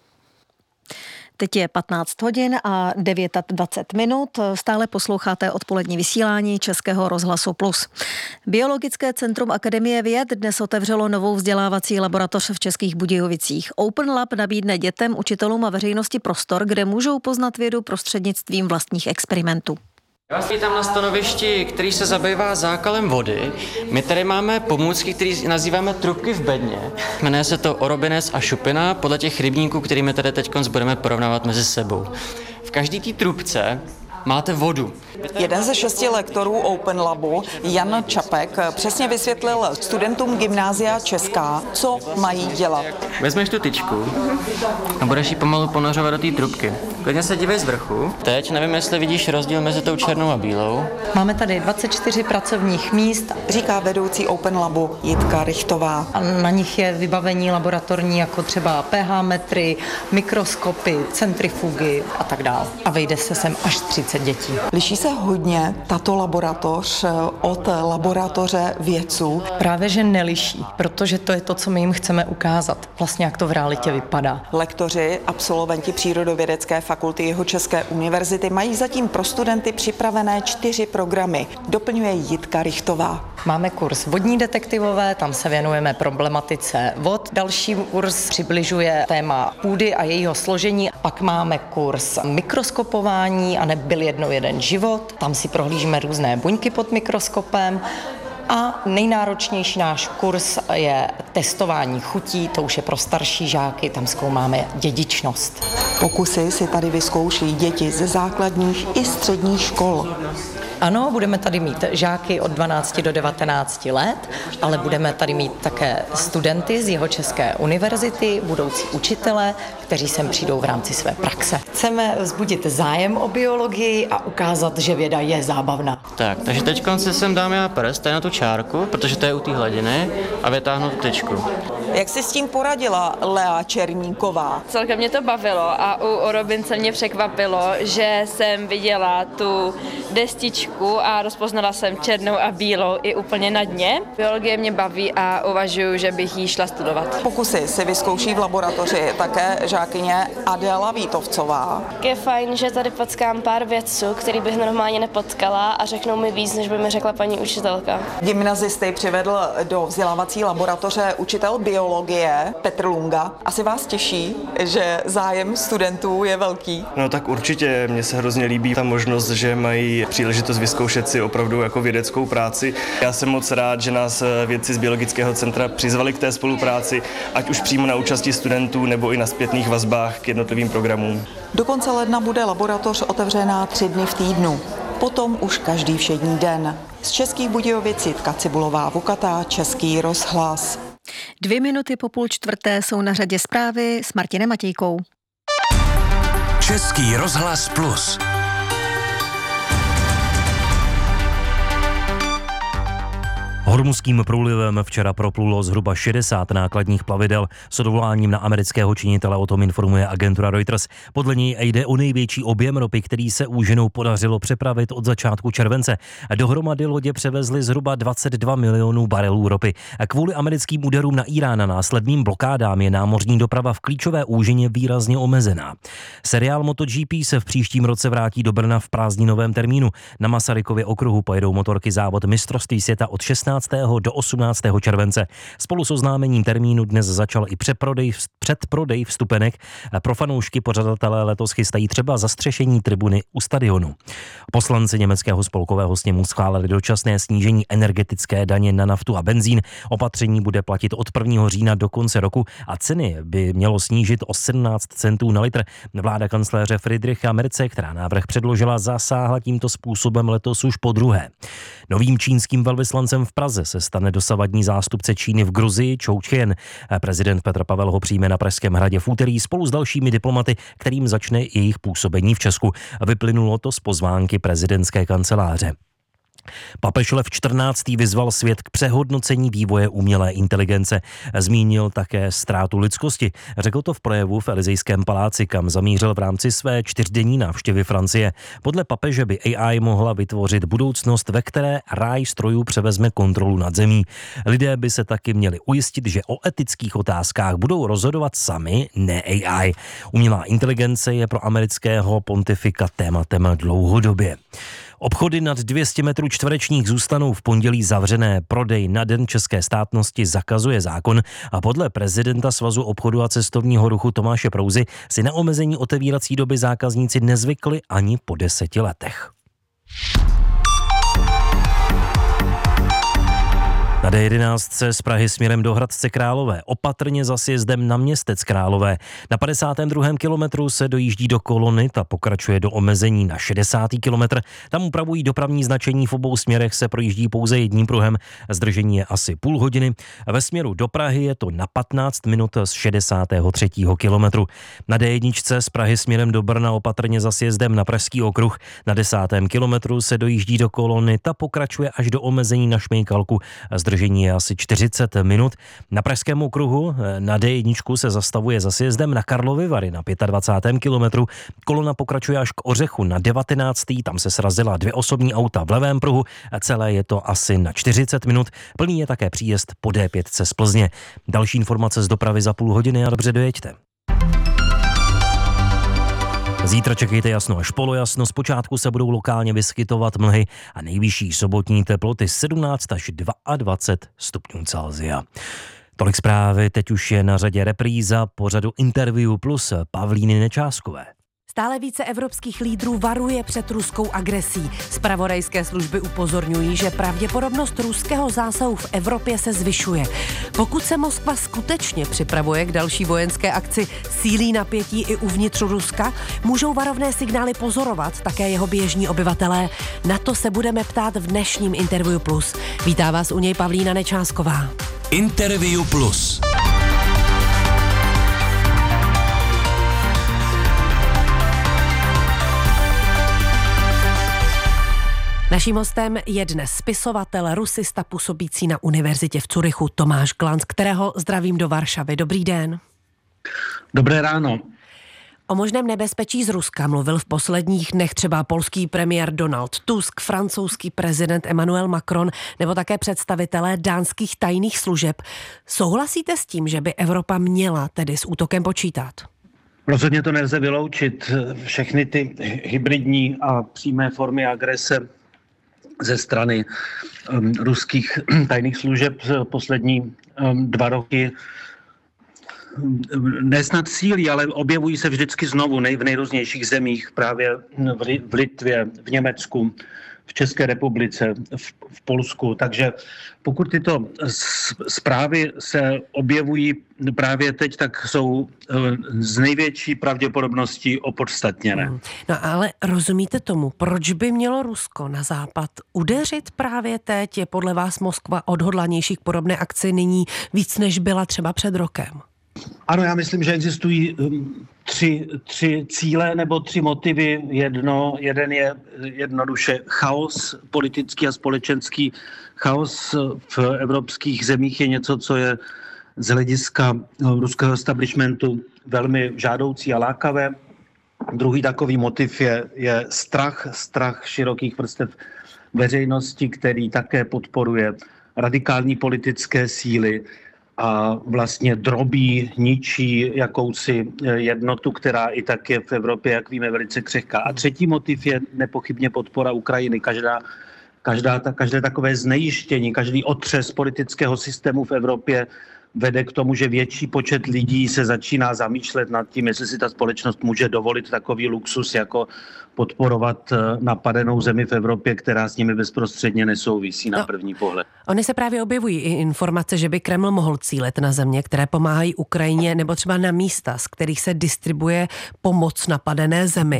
Teď je patnáct hodin a dvacet devět minut. Stále posloucháte odpolední vysílání Českého rozhlasu Plus. Biologické centrum Akademie věd dnes otevřelo novou vzdělávací laboratoř v Českých Budějovicích. Open Lab nabídne dětem, učitelům a veřejnosti prostor, kde můžou poznat vědu prostřednictvím vlastních experimentů. Já vás vítám na stanovišti, který se zabývá zákalem vody. My tady máme pomůcky, které nazýváme trubky v bedně. Jmenuje se to Orobinec a šupina, podle těch rybníků, kterými tady teď budeme porovnávat mezi sebou. V každé té trubce máte vodu. Jeden ze šesti lektorů Open Labu, Jan Čapek, přesně vysvětlil studentům Gymnázia Česká, co mají dělat. Vezmeš tu tyčku a budeš ji pomalu ponořovat do té trubky. Klidně se dívej z vrchu. Teď nevím, jestli vidíš rozdíl mezi tou černou a bílou. Máme tady dvacet čtyři pracovních míst, říká vedoucí Open Labu Jitka Richtová. A na nich je vybavení laboratorní, jako třeba pH metry, mikroskopy, centrifugy a tak dále. A vejde se sem až třicet dětí. Liší se hodně tato laboratoř od laboratoře vědců? Právě, že neliší, protože to je to, co my jim chceme ukázat. Vlastně, jak to v realitě vypadá. Lektoři, absolventi Přírodovědecké fakulty Jihočeské univerzity mají zatím pro studenty připravené čtyři programy. Doplňuje Jitka Richtová. Máme kurz vodní detektivové, tam se věnujeme problematice vod. Další kurz přibližuje téma půdy a jejího složení. Pak máme kurz mikroskopování a nebyl jednou jeden život. Tam si prohlížíme různé buňky pod mikroskopem. A nejnáročnější náš kurz je testování chutí, to už je pro starší žáky, tam zkoumáme dědičnost. Pokusy si tady vyzkouší děti ze základních i středních škol. Ano, budeme tady mít žáky od dvanácti do devatenácti let, ale budeme tady mít také studenty z Jihočeské univerzity, budoucí učitele, kteří sem přijdou v rámci své praxe. Chceme vzbudit zájem o biologii a ukázat, že věda je zábavná. Tak, takže teď se sem dám já prst, tady na tu čárku, protože to je u té hladiny, a vytáhnu tu tyčku. Jak si s tím poradila Lea Černíková? Celkem mě to bavilo a u Orobince mě překvapilo, že jsem viděla tu destičku a rozpoznala jsem černou a bílou i úplně na dně. Biologie mě baví a uvažuji, že bych jí šla studovat. Pokusy si vyzkouší v laboratoři také žákyně Adéla Vítovcová. Je fajn, že tady potkám pár vědců, který bych normálně nepotkala a řeknou mi víc, než by mi řekla paní učitelka. Gymnazisty přivedl do vzdělávací laboratoře učitel biologie Petr Lunga. Asi vás těší, že zájem studentů je velký? No tak určitě, mně se hrozně líbí ta možnost, že mají příležitost vyzkoušet si opravdu jako vědeckou práci. Já jsem moc rád, že nás vědci z biologického centra přizvali k té spolupráci, ať už přímo na účasti studentů nebo i na zpětných vazbách k jednotlivým programům. Do konce ledna bude laboratoř otevřená tři dny v týdnu. Potom už každý všední den. Z Českých Budějovic Jitka Cibulová Vukatá, Český rozhlas. Dvě minuty po půl čtvrté jsou na řadě zprávy s Martinem Matějkou. Český rozhlas plus. Hormuzským průlivem včera proplulo zhruba šedesát nákladních plavidel s odvoláním na amerického činitele, o tom informuje agentura Reuters. Podle něj jde o největší objem ropy, který se úžinou podařilo přepravit od začátku července. Dohromady lodě převezly zhruba dvacet dva milionů barelů ropy. Kvůli americkým úderům na Irán a následným blokádám je námořní doprava v klíčové úžině výrazně omezená. Seriál MotoGP se v příštím roce vrátí do Brna v prázdninovém termínu. Na Masarykově okruhu pojedou motorky závod mistrovství světa od šestnáctého do osmnáctého července. Spolu s oznámením termínu dnes začal i přeprodej, předprodej vstupenek. Pro fanoušky pořadatelé letos chystají třeba zastřešení tribuny u stadionu. Poslanci německého spolkového sněmu schválili dočasné snížení energetické daně na naftu a benzín. Opatření bude platit od prvního října do konce roku a ceny by mělo snížit o sedmnáct centů na litr. Vláda kancléře Friedricha Merze, která návrh předložila, zasáhla tímto způsobem letos už po druhé. Novým čínským velvyslancem v Praze se stane dosavadní zástupce Číny v Gruzii Chou Chien. Prezident Petr Pavel ho přijme na Pražském hradě v úterý spolu s dalšími diplomaty, kterým začne jejich působení v Česku. Vyplynulo to z pozvánky prezidentské kanceláře. Papež Lev čtrnáctý vyzval svět k přehodnocení vývoje umělé inteligence. Zmínil také ztrátu lidskosti. Řekl to v projevu v Elizejském paláci, kam zamířil v rámci své čtyřdenní návštěvy Francie. Podle papeže by A I mohla vytvořit budoucnost, ve které ráj strojů převezme kontrolu nad zemí. Lidé by se taky měli ujistit, že o etických otázkách budou rozhodovat sami, ne A I. Umělá inteligence je pro amerického pontifika tématem dlouhodobě. Obchody nad dvě stě metrů čtverečních zůstanou v pondělí zavřené. Prodej na Den české státnosti zakazuje zákon a podle prezidenta Svazu obchodu a cestovního ruchu Tomáše Prouzy si na omezení otevírací doby zákazníci nezvykli ani po deseti letech. Na D jedenáct z Prahy směrem do Hradce Králové, opatrně za sjezdem na Městec Králové. Na padesátém druhém kilometru se dojíždí do kolony, ta pokračuje do omezení na šedesátý kilometr. Tam upravují dopravní značení, v obou směrech se projíždí pouze jedním pruhem. Zdržení je asi půl hodiny. Ve směru do Prahy je to na patnáct minut z šedesátého třetího kilometru. Na D jedna z Prahy směrem do Brna opatrně za sjezdem na Pražský okruh. Na desátém kilometru se dojíždí do kolony, ta pokračuje až do omezení na Šmejkalku. Zdržení je asi čtyřicet minut. Na Pražském okruhu na D jedna se zastavuje za sjezdem na Karlovy Vary na dvacátém pátém kilometru. Kolona pokračuje až k Ořechu na devatenáctém Tam se srazila dvě osobní auta v levém pruhu. Celé je to asi na čtyřicet minut. Plný je také příjezd po D pět z Plzně. Další informace z dopravy za půl hodiny a dobře dojeďte. Zítra čekejte jasno až polojasno, zpočátku se budou lokálně vyskytovat mlhy a nejvyšší sobotní teploty sedmnáct až dvacet dva stupňů Celsia. Tolik zprávy, teď už je na řadě repríza pořadu Interview plus Pavlíny Nečáskové. Stále více evropských lídrů varuje před ruskou agresí. Zpravodajské služby upozorňují, že pravděpodobnost ruského zásahu v Evropě se zvyšuje. Pokud se Moskva skutečně připravuje k další vojenské akci, sílí napětí i uvnitř Ruska, můžou varovné signály pozorovat také jeho běžní obyvatelé. Na to se budeme ptát v dnešním Interview plus. Vítá vás u něj Pavlína Nečásková. Interview plus. Naším hostem je dnes spisovatel, rusista působící na univerzitě v Curychu Tomáš Glanc, kterého zdravím do Varšavy. Dobrý den. Dobré ráno. O možném nebezpečí z Ruska mluvil v posledních dnech třeba polský premiér Donald Tusk, francouzský prezident Emmanuel Macron nebo také představitelé dánských tajných služeb. Souhlasíte s tím, že by Evropa měla tedy s útokem počítat? Rozhodně to nelze vyloučit. Všechny ty hybridní a přímé formy agrese ze strany um, ruských tajných služeb poslední um, dva roky nesnad sílí, ale objevují se vždycky znovu nej, v nejrůznějších zemích, právě v, v Litvě, v Německu, v České republice, v, v Polsku. Takže pokud tyto zprávy se objevují právě teď, tak jsou z největší pravděpodobností opodstatněné. Hmm. No ale rozumíte tomu, proč by mělo Rusko na západ udeřit právě teď? Je podle vás Moskva odhodlanější k podobné akci nyní víc, než byla třeba před rokem? Ano, já myslím, že existují um, tři, tři cíle nebo tři motivy. Jedno, jeden je jednoduše chaos, politický a společenský chaos v evropských zemích je něco, co je z hlediska ruského establishmentu velmi žádoucí a lákavé. Druhý takový motiv je, je strach, strach širokých vrstev veřejnosti, který také podporuje radikální politické síly a vlastně drobí, ničí jakousi jednotu, která i tak je v Evropě, jak víme, velice křehká. A třetí motiv je nepochybně podpora Ukrajiny. Každá, každá, každé takové znejištění, každý otřes politického systému v Evropě vede k tomu, že větší počet lidí se začíná zamýšlet nad tím, jestli si ta společnost může dovolit takový luxus, jako podporovat napadenou zemi v Evropě, která s nimi bezprostředně nesouvisí na první pohled. Ony se právě objevují i informace, že by Kreml mohl cílit na země, které pomáhají Ukrajině, nebo třeba na místa, z kterých se distribuje pomoc napadené zemi.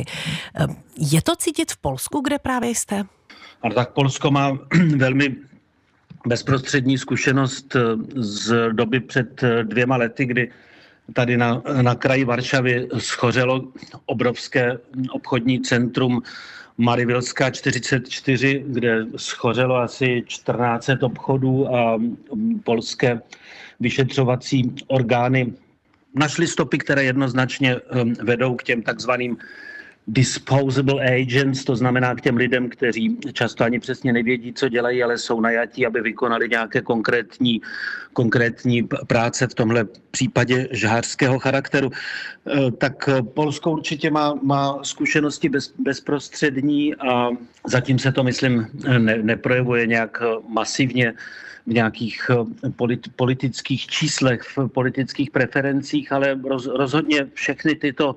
Je to cítit v Polsku, kde právě jste? A tak Polsko má velmi bezprostřední zkušenost z doby před dvěma lety, kdy tady na, na kraji Varšavy schořelo obrovské obchodní centrum Marivilská čtyřicet čtyři, kde schořelo asi čtrnáct set obchodů a polské vyšetřovací orgány našly stopy, které jednoznačně vedou k těm takzvaným disposable agents, to znamená k těm lidem, kteří často ani přesně nevědí, co dělají, ale jsou najatí, aby vykonali nějaké konkrétní, konkrétní práce, v tomhle případě žhářského charakteru. Tak Polsko určitě má, má zkušenosti bez, bezprostřední a zatím se to, myslím, ne, neprojevuje nějak masivně v nějakých polit, politických číslech, v politických preferencích, ale roz, rozhodně všechny tyto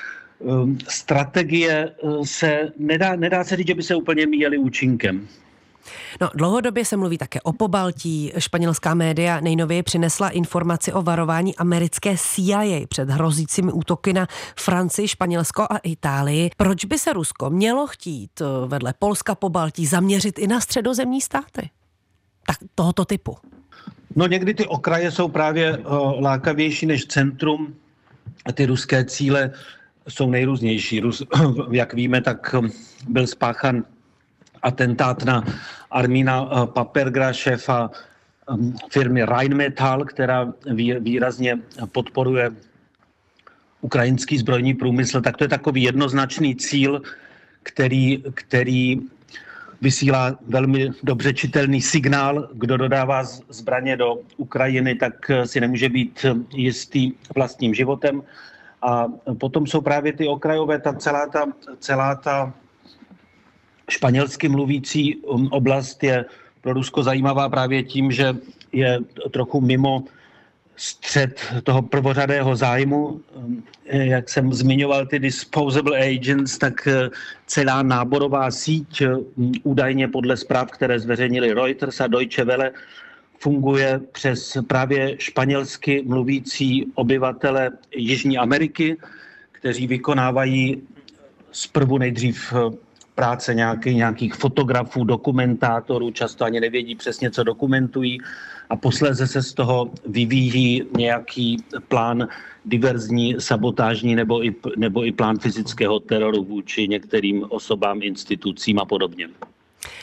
strategie se nedá, nedá se říct, že by se úplně míjely účinkem. No, dlouhodobě se mluví také o Pobaltí. Španělská média nejnověji přinesla informaci o varování americké C I A před hrozícími útoky na Francii, Španělsko a Itálii. Proč by se Rusko mělo chtít vedle Polska, Pobaltí zaměřit i na středozemní státy? Tak tohoto typu. No někdy ty okraje jsou právě lákavější než centrum. Ty ruské cíle jsou nejrůznější. Jak víme, tak byl spáchan atentát na Armína Papergra, šéfa firmy Rheinmetall, která výrazně podporuje ukrajinský zbrojní průmysl. Tak to je takový jednoznačný cíl, který, který vysílá velmi dobře čitelný signál. Kdo dodává zbraně do Ukrajiny, tak si nemůže být jistý vlastním životem. A potom jsou právě ty okrajové, ta celá ta, celá ta španělsky mluvící oblast je pro Rusko zajímavá právě tím, že je trochu mimo střed toho prvořadého zájmu. Jak jsem zmiňoval ty disposable agents, tak celá náborová síť, údajně podle zpráv, které zveřejnili Reuters a Deutsche Welle, funguje přes právě španělsky mluvící obyvatele Jižní Ameriky, kteří vykonávají zprvu nejdřív práce nějaký, nějakých fotografů, dokumentátorů, často ani nevědí přesně, co dokumentují, a posléze se z toho vyvíjí nějaký plán diverzní, sabotážní nebo i, nebo i plán fyzického teroru vůči některým osobám, institucím a podobně.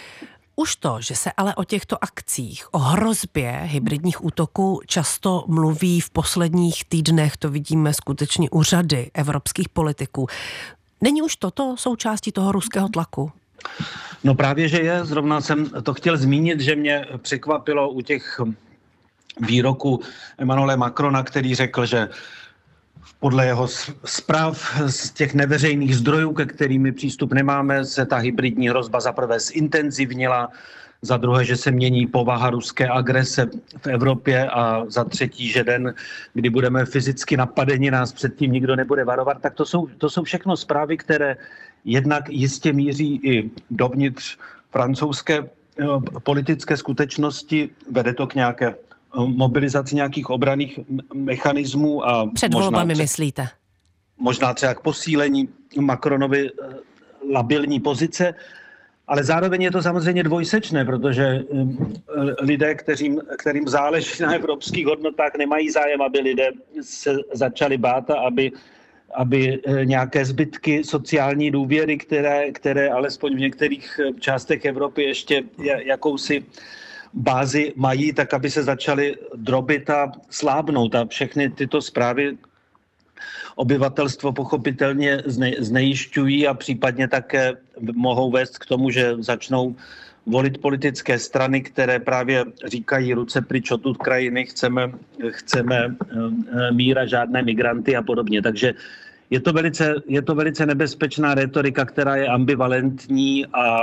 Už to, že se ale o těchto akcích, o hrozbě hybridních útoků často mluví v posledních týdnech, to vidíme skutečně u řady evropských politiků. Není už toto součástí toho ruského tlaku? No právě, že je. Zrovna jsem to chtěl zmínit, že mě překvapilo u těch výroků Emmanuela Macrona, který řekl, že podle jeho zpráv z těch neveřejných zdrojů, ke kterými přístup nemáme, se ta hybridní hrozba zaprvé zintenzivnila, za druhé, že se mění povaha ruské agrese v Evropě a za třetí, že den, kdy budeme fyzicky napadeni, nás předtím nikdo nebude varovat, tak to jsou, to jsou všechno zprávy, které jednak jistě míří i dovnitř francouzské politické skutečnosti, vede to k nějaké mobilizaci nějakých obranných mechanismů a před volbami myslíte? Možná třeba k posílení Macronovy labilní pozice, ale zároveň je to samozřejmě dvojsečné, protože lidé, kterým, kterým záleží na evropských hodnotách, nemají zájem, aby lidé se začali bát a aby, aby nějaké zbytky sociální důvěry, které, které alespoň v některých částech Evropy ještě jakousi bázi mají, tak aby se začaly drobit a slábnout. A všechny tyto zprávy obyvatelstvo pochopitelně znejišťují a případně také mohou vést k tomu, že začnou volit politické strany, které právě říkají ruce pryč od Ukrajiny, chceme, chceme mír a žádné migranty a podobně. Takže je to velice, je to velice nebezpečná retorika, která je ambivalentní a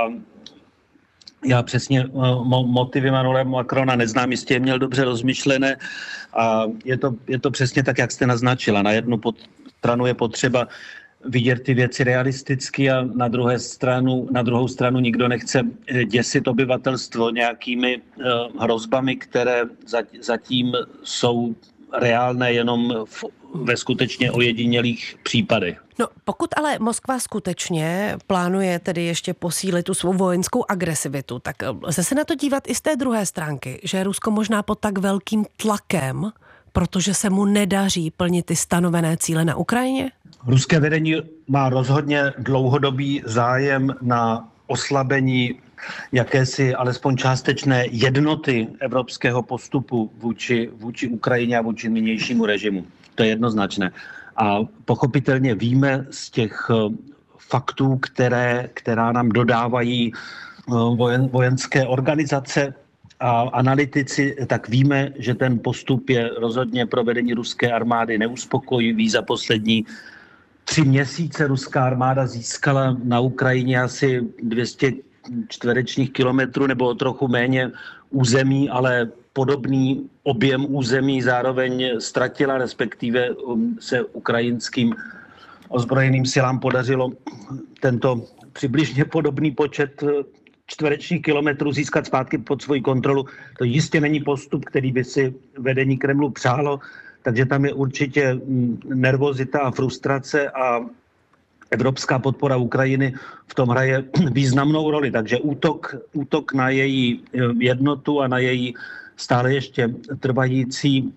já přesně motivy Emmanuela Macrona neznám, jistě je měl dobře rozmyšlené a je to, je to přesně tak, jak jste naznačila. Na jednu stranu je potřeba vidět ty věci realisticky a na, druhé stranu, na druhou stranu nikdo nechce děsit obyvatelstvo nějakými hrozbami, které zatím jsou reálné jenom v, ve skutečně ojedinělých případech. No, pokud ale Moskva skutečně plánuje tedy ještě posílit tu svou vojenskou agresivitu, tak lze se na to dívat i z té druhé stránky, že Rusko možná pod tak velkým tlakem, protože se mu nedaří plnit ty stanovené cíle na Ukrajině? Ruské vedení má rozhodně dlouhodobý zájem na oslabení jakési alespoň částečné jednoty evropského postupu vůči, vůči Ukrajině a vůči nynějšímu režimu. To je jednoznačné. A pochopitelně víme z těch faktů, které, která nám dodávají vojen, vojenské organizace a analytici, tak víme, že ten postup je rozhodně pro vedení ruské armády neuspokojivý. Za poslední tři měsíce ruská armáda získala na Ukrajině asi dvě stě čtverečních kilometrů nebo o trochu méně území, ale podobný objem území zároveň ztratila, respektive se ukrajinským ozbrojeným silám podařilo tento přibližně podobný počet čtverečních kilometrů získat zpátky pod svoji kontrolu. To jistě není postup, který by si vedení Kremlu přálo, takže tam je určitě nervozita a frustrace a evropská podpora Ukrajiny v tom hraje významnou roli. Takže útok, útok na její jednotu a na její stále ještě trvající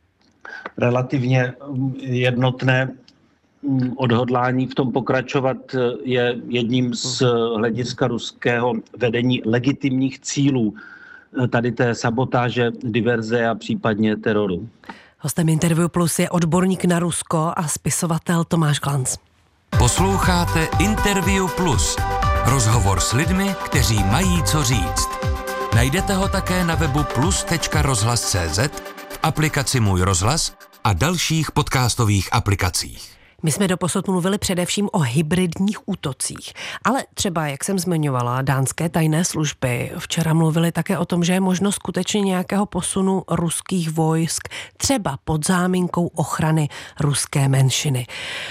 relativně jednotné odhodlání v tom pokračovat je jedním z hlediska ruského vedení legitimních cílů tady té sabotáže, diverze a případně teroru. Hostem Interview Plus je odborník na Rusko a spisovatel Tomáš Glanc. Posloucháte Interview Plus. Rozhovor s lidmi, kteří mají co říct. Najdete ho také na webu plus tečka rozhlas tečka cé zet, v aplikaci Můj rozhlas a dalších podcastových aplikacích. My jsme doposud mluvili především o hybridních útocích, ale třeba, jak jsem zmiňovala, dánské tajné služby včera mluvili také o tom, že je možno skutečně nějakého posunu ruských vojsk, třeba pod záminkou ochrany ruské menšiny.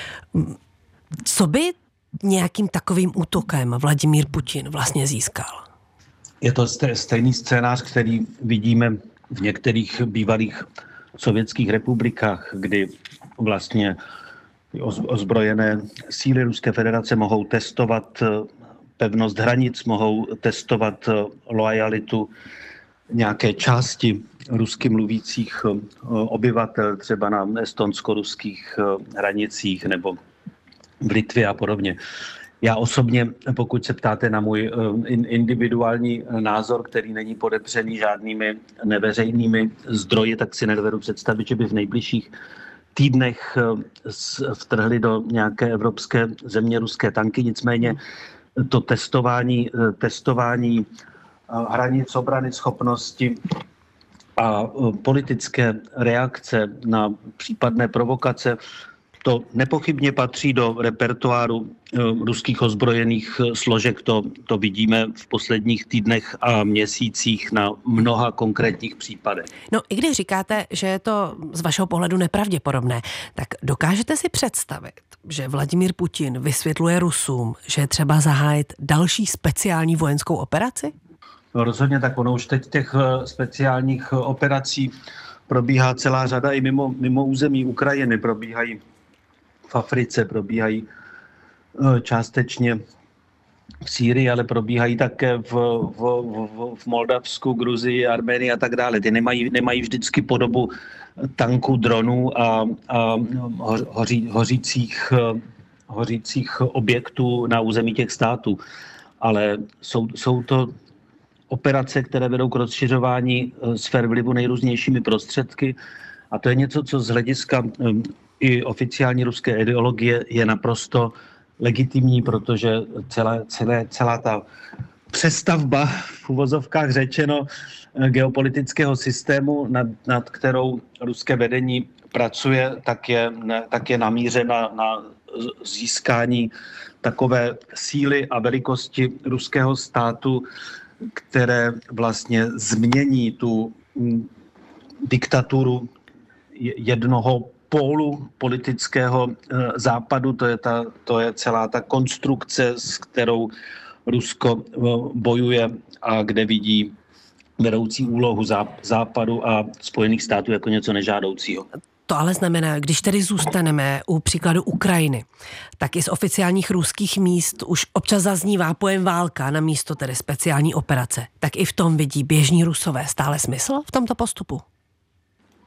Co by nějakým takovým útokem Vladimír Putin vlastně získal? Je to stejný scénář, který vidíme v některých bývalých sovětských republikách, kdy vlastně ozbrojené síly Ruské federace mohou testovat pevnost hranic, mohou testovat loajalitu nějaké části rusky mluvících obyvatel, třeba na estonsko-ruských hranicích nebo v Litvě a podobně. Já osobně, pokud se ptáte na můj individuální názor, který není podepřený žádnými neveřejnými zdroji, tak si nedovedu představit, že by v nejbližších týdnech vtrhly do nějaké evropské země ruské tanky. Nicméně to testování, testování hranic obrany schopnosti a politické reakce na případné provokace, to nepochybně patří do repertoáru ruských ozbrojených složek. To, to vidíme v posledních týdnech a měsících na mnoha konkrétních případech. No i když říkáte, že je to z vašeho pohledu nepravděpodobné, tak dokážete si představit, že Vladimír Putin vysvětluje Rusům, že je třeba zahájit další speciální vojenskou operaci? No rozhodně, tak ono už teď těch speciálních operací probíhá celá řada i mimo, mimo území Ukrajiny. Probíhají v Africe, probíhají částečně v Sýrii, ale probíhají také v, v, v, v Moldavsku, Gruzii, Arménii a tak dále. Ty nemají, nemají vždycky podobu tanků, dronů a, a hoří, hořících, hořících objektů na území těch států. Ale jsou, jsou to operace, které vedou k rozšiřování sfér vlivu nejrůznějšími prostředky. A to je něco, co z hlediska i oficiální ruské ideologie je naprosto legitimní, protože celé, celé, celá ta přestavba, v uvozovkách řečeno, geopolitického systému, nad, nad kterou ruské vedení pracuje, tak je, tak je namířena na získání takové síly a velikosti ruského státu, které vlastně změní tu diktaturu jednoho pólu politického západu. To je, ta, to je celá ta konstrukce, s kterou Rusko bojuje a kde vidí vedoucí úlohu západu a Spojených států jako něco nežádoucího. To ale znamená, když tedy zůstaneme u příkladu Ukrajiny, tak i z oficiálních ruských míst už občas zaznívá pojem válka na místo tedy speciální operace. Tak i v tom vidí běžní Rusové stále smysl v tomto postupu?